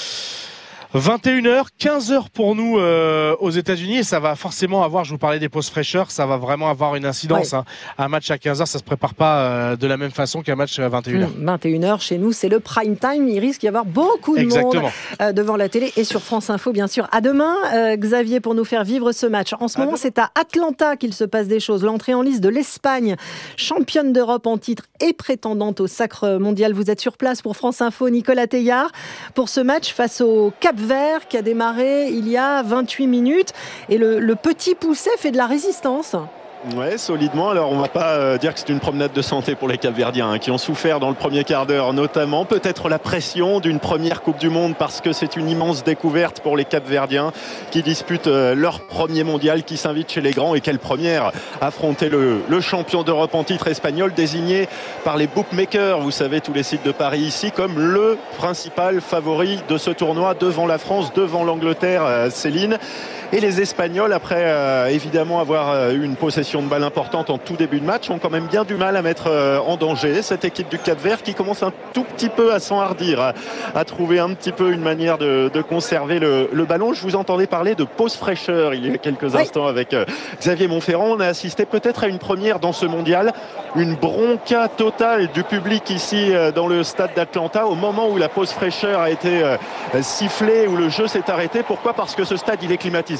21h, 15h pour nous aux États-Unis, et ça va forcément avoir, je vous parlais des pauses fraîcheurs, ça va vraiment avoir une incidence. Ouais. Un match à 15h, ça se prépare pas de la même façon qu'un match à 21h. 21h, chez nous, c'est le prime time. Il risque d'y avoir beaucoup de monde devant la télé et sur France Info, bien sûr. À demain, Xavier, pour nous faire vivre ce match. En ce moment, c'est à Atlanta qu'il se passe des choses. L'entrée en liste de l'Espagne, championne d'Europe en titre et prétendante au sacre mondial. Vous êtes sur place pour France Info, Nicolas Teillard, pour ce match face au Cap-Vert qui a démarré il y a 28 minutes. Et le petit Pousset fait de la résistance. Ouais, solidement. Alors on va pas dire que c'est une promenade de santé pour les Capverdiens qui ont souffert dans le premier quart d'heure, notamment peut-être la pression d'une première Coupe du Monde, parce que c'est une immense découverte pour les Capverdiens qui disputent leur premier mondial, qui s'invitent chez les grands. Et quelle première, affronter le champion d'Europe en titre espagnol, désigné par les bookmakers, vous savez, tous les sites de Paris ici, comme le principal favori de ce tournoi, devant la France, devant l'Angleterre, Céline. Et les Espagnols, après évidemment avoir eu une possession de balle importante en tout début de match, ont quand même bien du mal à mettre en danger cette équipe du Cap-Vert, qui commence un tout petit peu à s'enhardir, à trouver un petit peu une manière de conserver le ballon. Je vous entendais parler de pause fraîcheur il y a quelques instants avec Xavier Montferrand. On a assisté peut-être à une première dans ce mondial, une bronca totale du public ici dans le stade d'Atlanta au moment où la pause fraîcheur a été sifflée, où le jeu s'est arrêté. Pourquoi ? Parce que ce stade, il est climatisé.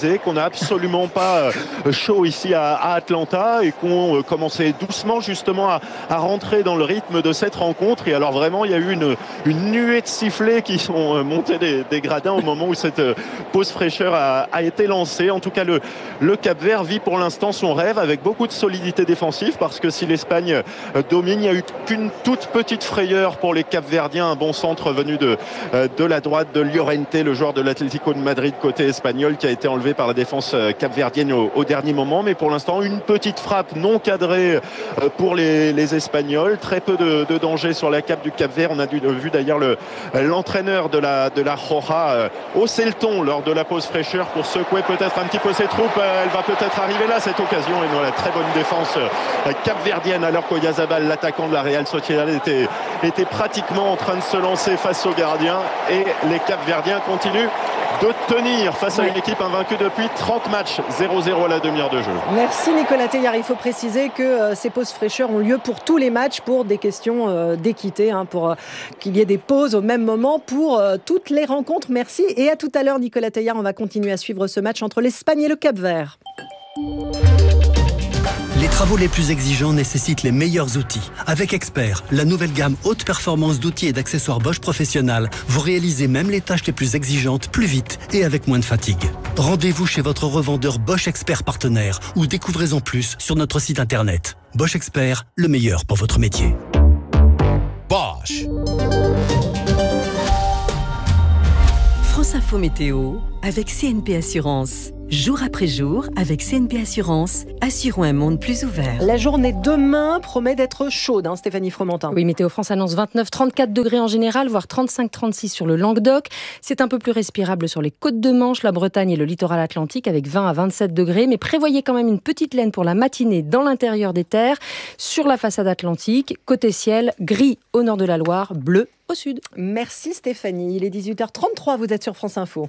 apaisé, qu'on n'a absolument pas chaud ici à Atlanta et qu'on commençait doucement justement à rentrer dans le rythme de cette rencontre. Et alors vraiment, il y a eu une nuée de sifflets qui sont montés des gradins au moment où cette pause fraîcheur a été lancée. En tout cas, le Cap-Vert vit pour l'instant son rêve avec beaucoup de solidité défensive, parce que si l'Espagne domine, il n'y a eu qu'une toute petite frayeur pour les Cap-Verdiens. Un bon centre venu de la droite de Llorente, le joueur de l'Atlético de Madrid côté espagnol, qui a été enlevé par la défense capverdienne au dernier moment. Mais pour l'instant, une petite frappe non cadrée pour les Espagnols. Très peu de danger sur la cape du Cap-Vert. On a vu d'ailleurs l'entraîneur de la Roja hausser le ton lors de la pause fraîcheur pour secouer peut-être un petit peu ses troupes. Elle va peut-être arriver là, cette occasion. Et voilà, très bonne défense capverdienne, alors qu'Oyarzabal, l'attaquant de la Real Sociedad, était pratiquement en train de se lancer face aux gardiens. Et les Capverdiens continuent de tenir face à une équipe invaincue depuis 30 matchs, 0-0 à la demi-heure de jeu. Merci Nicolas Teilhard. Il faut préciser que ces pauses fraîcheurs ont lieu pour tous les matchs, pour des questions d'équité, pour qu'il y ait des pauses au même moment pour toutes les rencontres. Merci et à tout à l'heure Nicolas Teilhard. On va continuer à suivre ce match entre l'Espagne et le Cap-Vert. Les travaux les plus exigeants nécessitent les meilleurs outils. Avec Expert, la nouvelle gamme haute performance d'outils et d'accessoires Bosch Professionnal, vous réalisez même les tâches les plus exigeantes plus vite et avec moins de fatigue. Rendez-vous chez votre revendeur Bosch Expert partenaire ou découvrez-en plus sur notre site internet. Bosch Expert, le meilleur pour votre métier. Bosch. France Info Météo avec CNP Assurance. Jour après jour, avec CNP Assurance, assurons un monde plus ouvert. La journée demain promet d'être chaude, Stéphanie Fromentin. Oui, Météo France annonce 29-34 degrés en général, voire 35-36 sur le Languedoc. C'est un peu plus respirable sur les côtes de Manche, la Bretagne et le littoral atlantique avec 20 à 27 degrés. Mais prévoyez quand même une petite laine pour la matinée dans l'intérieur des terres. Sur la façade atlantique, côté ciel, gris au nord de la Loire, bleu au sud. Merci Stéphanie. Il est 18h33, vous êtes sur France Info.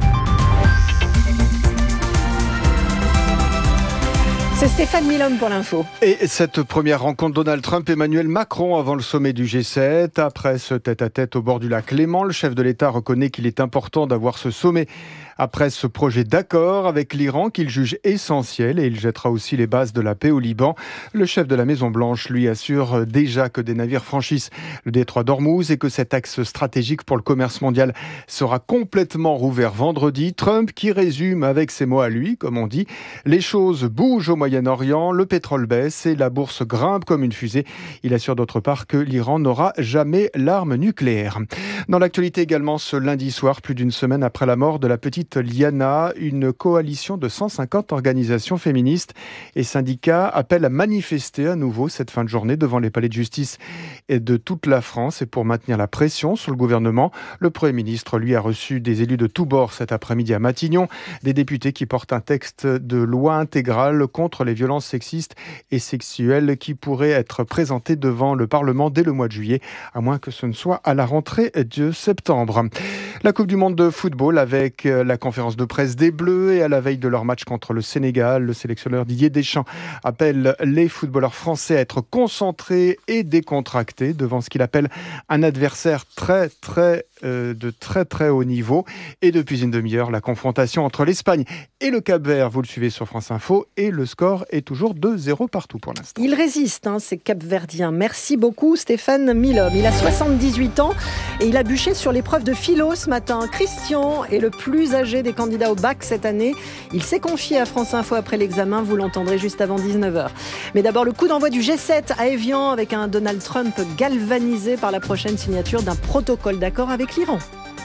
C'est Stéphane Milhomme pour l'info. Et cette première rencontre Donald Trump-Emmanuel Macron avant le sommet du G7. Après ce tête-à-tête au bord du lac Léman, le chef de l'État reconnaît qu'il est important d'avoir ce sommet après ce projet d'accord avec l'Iran qu'il juge essentiel, et il jettera aussi les bases de la paix au Liban. Le chef de la Maison-Blanche lui assure déjà que des navires franchissent le détroit d'Ormuz et que cet axe stratégique pour le commerce mondial sera complètement rouvert vendredi. Trump qui résume avec ses mots à lui, comme on dit, les choses bougent au Moyen-Orient, le pétrole baisse et la bourse grimpe comme une fusée. Il assure d'autre part que l'Iran n'aura jamais l'arme nucléaire. Dans l'actualité également, ce lundi soir, plus d'une semaine après la mort de la petite Liana, une coalition de 150 organisations féministes et syndicats appelle à manifester à nouveau cette fin de journée devant les palais de justice et de toute la France. Et pour maintenir la pression sur le gouvernement, le Premier ministre, lui, a reçu des élus de tous bords cet après-midi à Matignon, des députés qui portent un texte de loi intégrale contre les violences sexistes et sexuelles qui pourrait être présenté devant le Parlement dès le mois de juillet, à moins que ce ne soit à la rentrée de septembre. La Coupe du Monde de football avec la conférence de presse des Bleus et à la veille de leur match contre le Sénégal, le sélectionneur Didier Deschamps appelle les footballeurs français à être concentrés et décontractés devant ce qu'il appelle un adversaire de très haut niveau. Et depuis une demi-heure, la confrontation entre l'Espagne et le Cap-Vert, vous le suivez sur France Info, et le score est toujours 2-0 partout pour l'instant. Il résiste, ces Cap-Verdiens. Merci beaucoup Stéphane Milhomme. Il a 78 ans et il a bûché sur l'épreuve de philo ce matin. Christian est le plus âgé des candidats au bac cette année. Il s'est confié à France Info après l'examen, vous l'entendrez juste avant 19h. Mais d'abord le coup d'envoi du G7 à Évian avec un Donald Trump galvanisé par la prochaine signature d'un protocole d'accord avec l'Iran.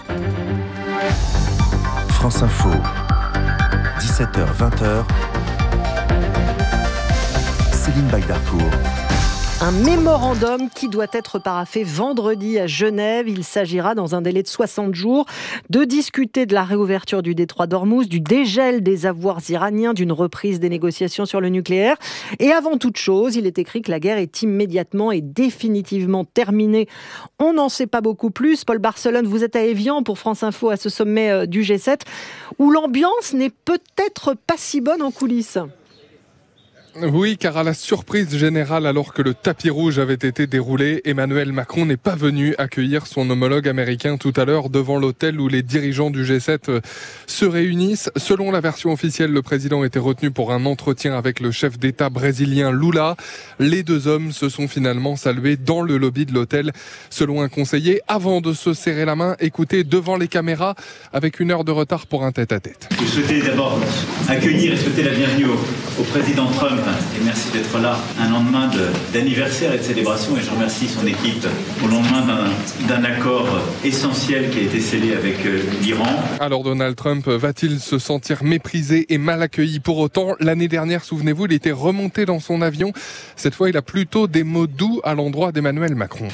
France Info, 17h-20h, Céline Bagdarcourt. Un mémorandum qui doit être paraphé vendredi à Genève. Il s'agira, dans un délai de 60 jours, de discuter de la réouverture du détroit d'Ormuz, du dégel des avoirs iraniens, d'une reprise des négociations sur le nucléaire. Et avant toute chose, il est écrit que la guerre est immédiatement et définitivement terminée. On n'en sait pas beaucoup plus. Paul Barcelone, vous êtes à Évian pour France Info à ce sommet du G7, où l'ambiance n'est peut-être pas si bonne en coulisses. Oui, car à la surprise générale, alors que le tapis rouge avait été déroulé, Emmanuel Macron n'est pas venu accueillir son homologue américain tout à l'heure devant l'hôtel où les dirigeants du G7 se réunissent. Selon la version officielle, le président était retenu pour un entretien avec le chef d'État brésilien Lula. Les deux hommes se sont finalement salués dans le lobby de l'hôtel, selon un conseiller, avant de se serrer la main. Écoutez, devant les caméras, avec 1 heure de retard pour un tête-à-tête. Je souhaitais d'abord accueillir et souhaiter la bienvenue au président Trump. Et merci d'être là, un lendemain d'anniversaire et de célébration. Et je remercie son équipe au lendemain d'un accord essentiel qui a été scellé avec l'Iran. Alors Donald Trump va-t-il se sentir méprisé et mal accueilli pour autant? L'année dernière, souvenez-vous, il était remonté dans son avion. Cette fois, il a plutôt des mots doux à l'endroit d'Emmanuel Macron.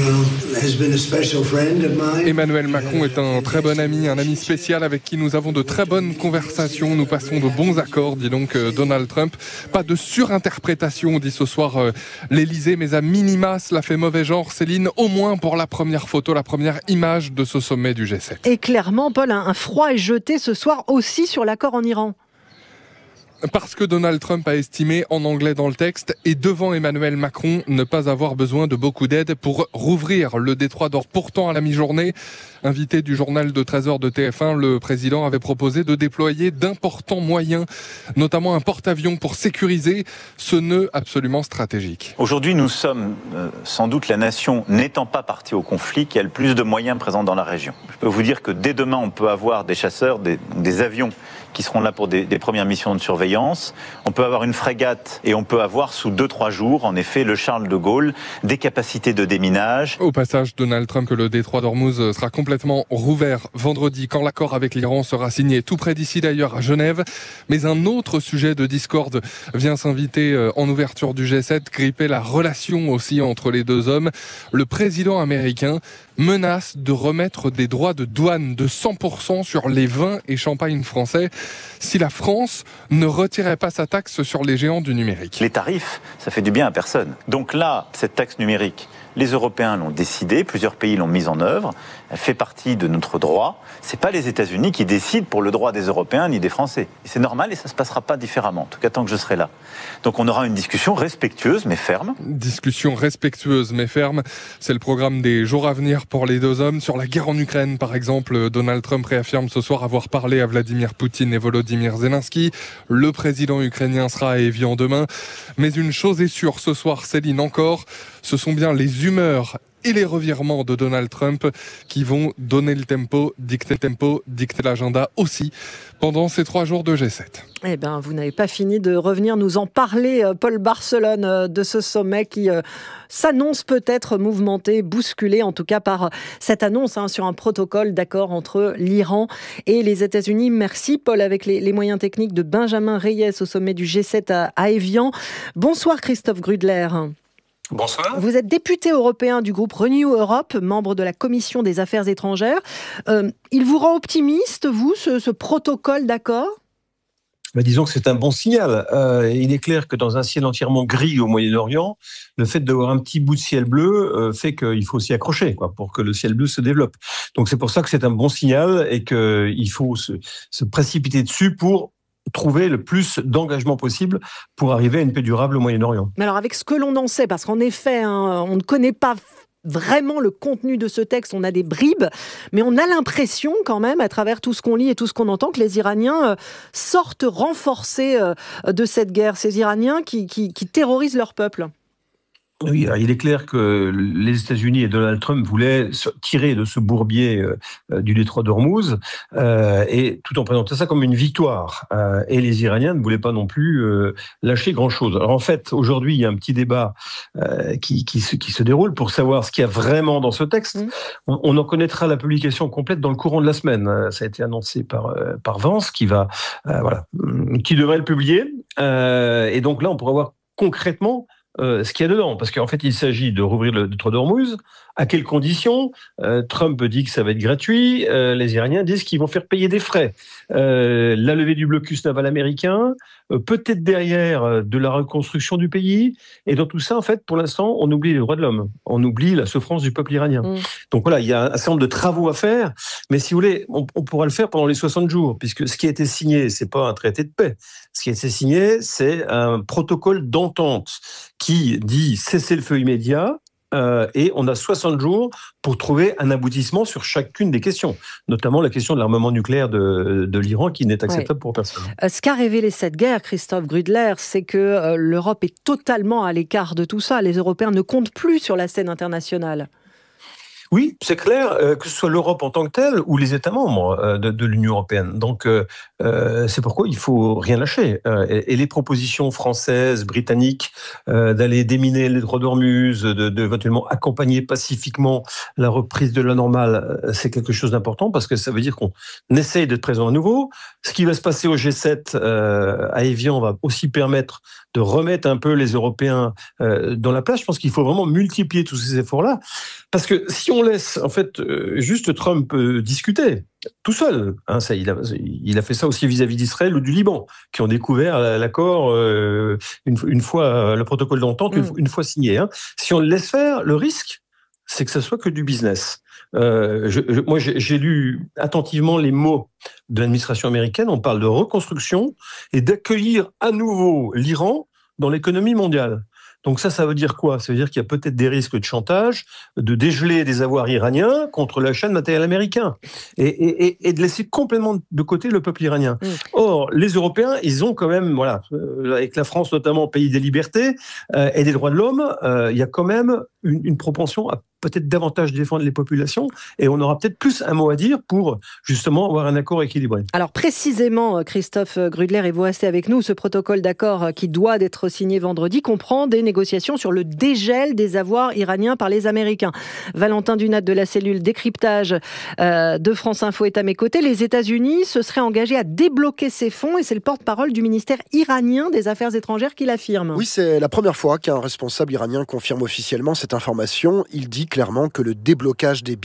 Emmanuel Macron est un très bon ami, un ami spécial avec qui nous avons de très bonnes conversations. Nous passons de bons accords, dit donc Donald Trump. Pas de surinterprétation, dit ce soir l'Élysée, mais à minima, cela fait mauvais genre, Céline, au moins pour la première photo, la première image de ce sommet du G7. Et clairement, Paul, un froid est jeté ce soir aussi sur l'accord en Iran. Parce que Donald Trump a estimé, en anglais dans le texte, et devant Emmanuel Macron, ne pas avoir besoin de beaucoup d'aide pour rouvrir le détroit d'Ormuz. Pourtant, à la mi-journée, invité du journal de 13h de TF1, le président avait proposé de déployer d'importants moyens, notamment un porte-avions pour sécuriser ce nœud absolument stratégique. Aujourd'hui, nous sommes sans doute la nation n'étant pas partie au conflit qui a le plus de moyens présents dans la région. Je peux vous dire que dès demain, on peut avoir des chasseurs, des avions qui seront là pour des premières missions de surveillance. On peut avoir une frégate et on peut avoir sous 2-3 jours, en effet, le Charles de Gaulle, des capacités de déminage. Au passage, Donald Trump, que le détroit d'Ormuz sera complètement rouvert vendredi quand l'accord avec l'Iran sera signé, tout près d'ici d'ailleurs à Genève. Mais un autre sujet de discorde vient s'inviter en ouverture du G7, gripper la relation aussi entre les deux hommes. Le président américain menace de remettre des droits de douane de 100% sur les vins et champagnes français si la France ne retirait pas sa taxe sur les géants du numérique. Les tarifs, ça fait du bien à personne. Donc là, cette taxe numérique, les Européens l'ont décidé, plusieurs pays l'ont mise en œuvre, elle fait partie de notre droit. C'est pas les États-Unis qui décident pour le droit des Européens ni des Français. Et c'est normal et ça se passera pas différemment, en tout cas tant que je serai là. Donc on aura une discussion respectueuse mais ferme. Discussion respectueuse mais ferme, c'est le programme des jours à venir pour les deux hommes. Sur la guerre en Ukraine, par exemple, Donald Trump réaffirme ce soir avoir parlé à Vladimir Poutine et Volodymyr Zelensky. Le président ukrainien sera à Évian demain. Mais une chose est sûre, ce soir, Céline encore, ce sont bien les humeurs et les revirements de Donald Trump qui vont donner le tempo, dicter l'agenda aussi pendant ces 3 jours de G7. Eh bien, vous n'avez pas fini de revenir nous en parler, Paul Barcelone, de ce sommet qui s'annonce peut-être mouvementé, bousculé en tout cas par cette annonce sur un protocole d'accord entre l'Iran et les États-Unis. Merci Paul, avec les moyens techniques de Benjamin Reyes au sommet du G7 à Évian. Bonsoir Christophe Grudler. Bonsoir. Vous êtes député européen du groupe Renew Europe, membre de la Commission des Affaires étrangères. Il vous rend optimiste, vous, ce protocole d'accord ? Disons que c'est un bon signal. Il est clair que dans un ciel entièrement gris au Moyen-Orient, le fait d'avoir un petit bout de ciel bleu fait qu'il faut s'y accrocher pour que le ciel bleu se développe. Donc c'est pour ça que c'est un bon signal et qu'il faut se précipiter dessus pour trouver le plus d'engagement possible pour arriver à une paix durable au Moyen-Orient. Mais alors avec ce que l'on en sait, parce qu'en effet, on ne connaît pas vraiment le contenu de ce texte, on a des bribes, mais on a l'impression quand même, à travers tout ce qu'on lit et tout ce qu'on entend, que les Iraniens sortent renforcés de cette guerre, ces Iraniens qui terrorisent leur peuple. Oui, il est clair que les États-Unis et Donald Trump voulaient se tirer de ce bourbier du détroit d'Ormuz, et tout en présentant ça comme une victoire. Et les Iraniens ne voulaient pas non plus lâcher grand-chose. Alors en fait, aujourd'hui, il y a un petit débat qui se déroule pour savoir ce qu'il y a vraiment dans ce texte. On en connaîtra la publication complète dans le courant de la semaine. Ça a été annoncé par Vance, qui devrait le publier. Et donc là, on pourra voir concrètement ce qu'il y a dedans, parce qu'en fait il s'agit de rouvrir le détroit d'Ormuz. À quelles conditions? Trump dit que ça va être gratuit, les Iraniens disent qu'ils vont faire payer des frais. La levée du blocus naval américain, peut-être derrière de la reconstruction du pays. Et dans tout ça, en fait, pour l'instant, on oublie les droits de l'homme. On oublie la souffrance du peuple iranien. Donc voilà, il y a un certain nombre de travaux à faire. Mais si vous voulez, on pourra le faire pendant les 60 jours, puisque ce qui a été signé, c'est pas un traité de paix. Ce qui a été signé, c'est un protocole d'entente qui dit cessez-le-feu immédiat. Et on a 60 jours pour trouver un aboutissement sur chacune des questions, notamment la question de l'armement nucléaire de l'Iran qui n'est acceptable pour personne. Ce qu'a révélé cette guerre, Christophe Grudler, c'est que l'Europe est totalement à l'écart de tout ça. Les Européens ne comptent plus sur la scène internationale. Oui, c'est clair, que ce soit l'Europe en tant que telle ou les États membres de l'Union européenne. Donc, c'est pourquoi il faut rien lâcher. Et les propositions françaises, britanniques, d'aller déminer les droits d'Ormuz, de éventuellement accompagner pacifiquement la reprise de la normale, c'est quelque chose d'important parce que ça veut dire qu'on essaye d'être présent à nouveau. Ce qui va se passer au G7 à Évian va aussi permettre de remettre un peu les Européens dans la place. Je pense qu'il faut vraiment multiplier tous ces efforts-là. Parce que si on laisse, en fait, juste Trump discuter, tout seul, hein, il a fait ça aussi vis-à-vis d'Israël ou du Liban, qui ont découvert l'accord une fois, le protocole d'entente, une fois signé. Hein. Si on le laisse faire, le risque, c'est que ça soit que du business. Moi, j'ai lu attentivement les mots de l'administration américaine. On parle de reconstruction et d'accueillir à nouveau l'Iran dans l'économie mondiale. Donc ça veut dire quoi ? Ça veut dire qu'il y a peut-être des risques de chantage, de dégeler des avoirs iraniens contre l'achat de matériel américain et de laisser complètement de côté le peuple iranien. Or, les Européens, ils ont quand même, voilà, avec la France notamment, pays des libertés et des droits de l'homme, il y a quand même une propension à peut-être davantage défendre les populations et on aura peut-être plus un mot à dire pour justement avoir un accord équilibré. Alors précisément, Christophe Grudler, et vous restez avec nous, ce protocole d'accord qui doit être signé vendredi comprend des négociations sur le dégel des avoirs iraniens par les Américains. Valentin Dunat de la cellule décryptage de France Info est à mes côtés. Les États-Unis se seraient engagés à débloquer ces fonds et c'est le porte-parole du ministère iranien des Affaires étrangères qui l'affirme. Oui, c'est la première fois qu'un responsable iranien confirme officiellement cette information. Il dit clairement que le déblocage des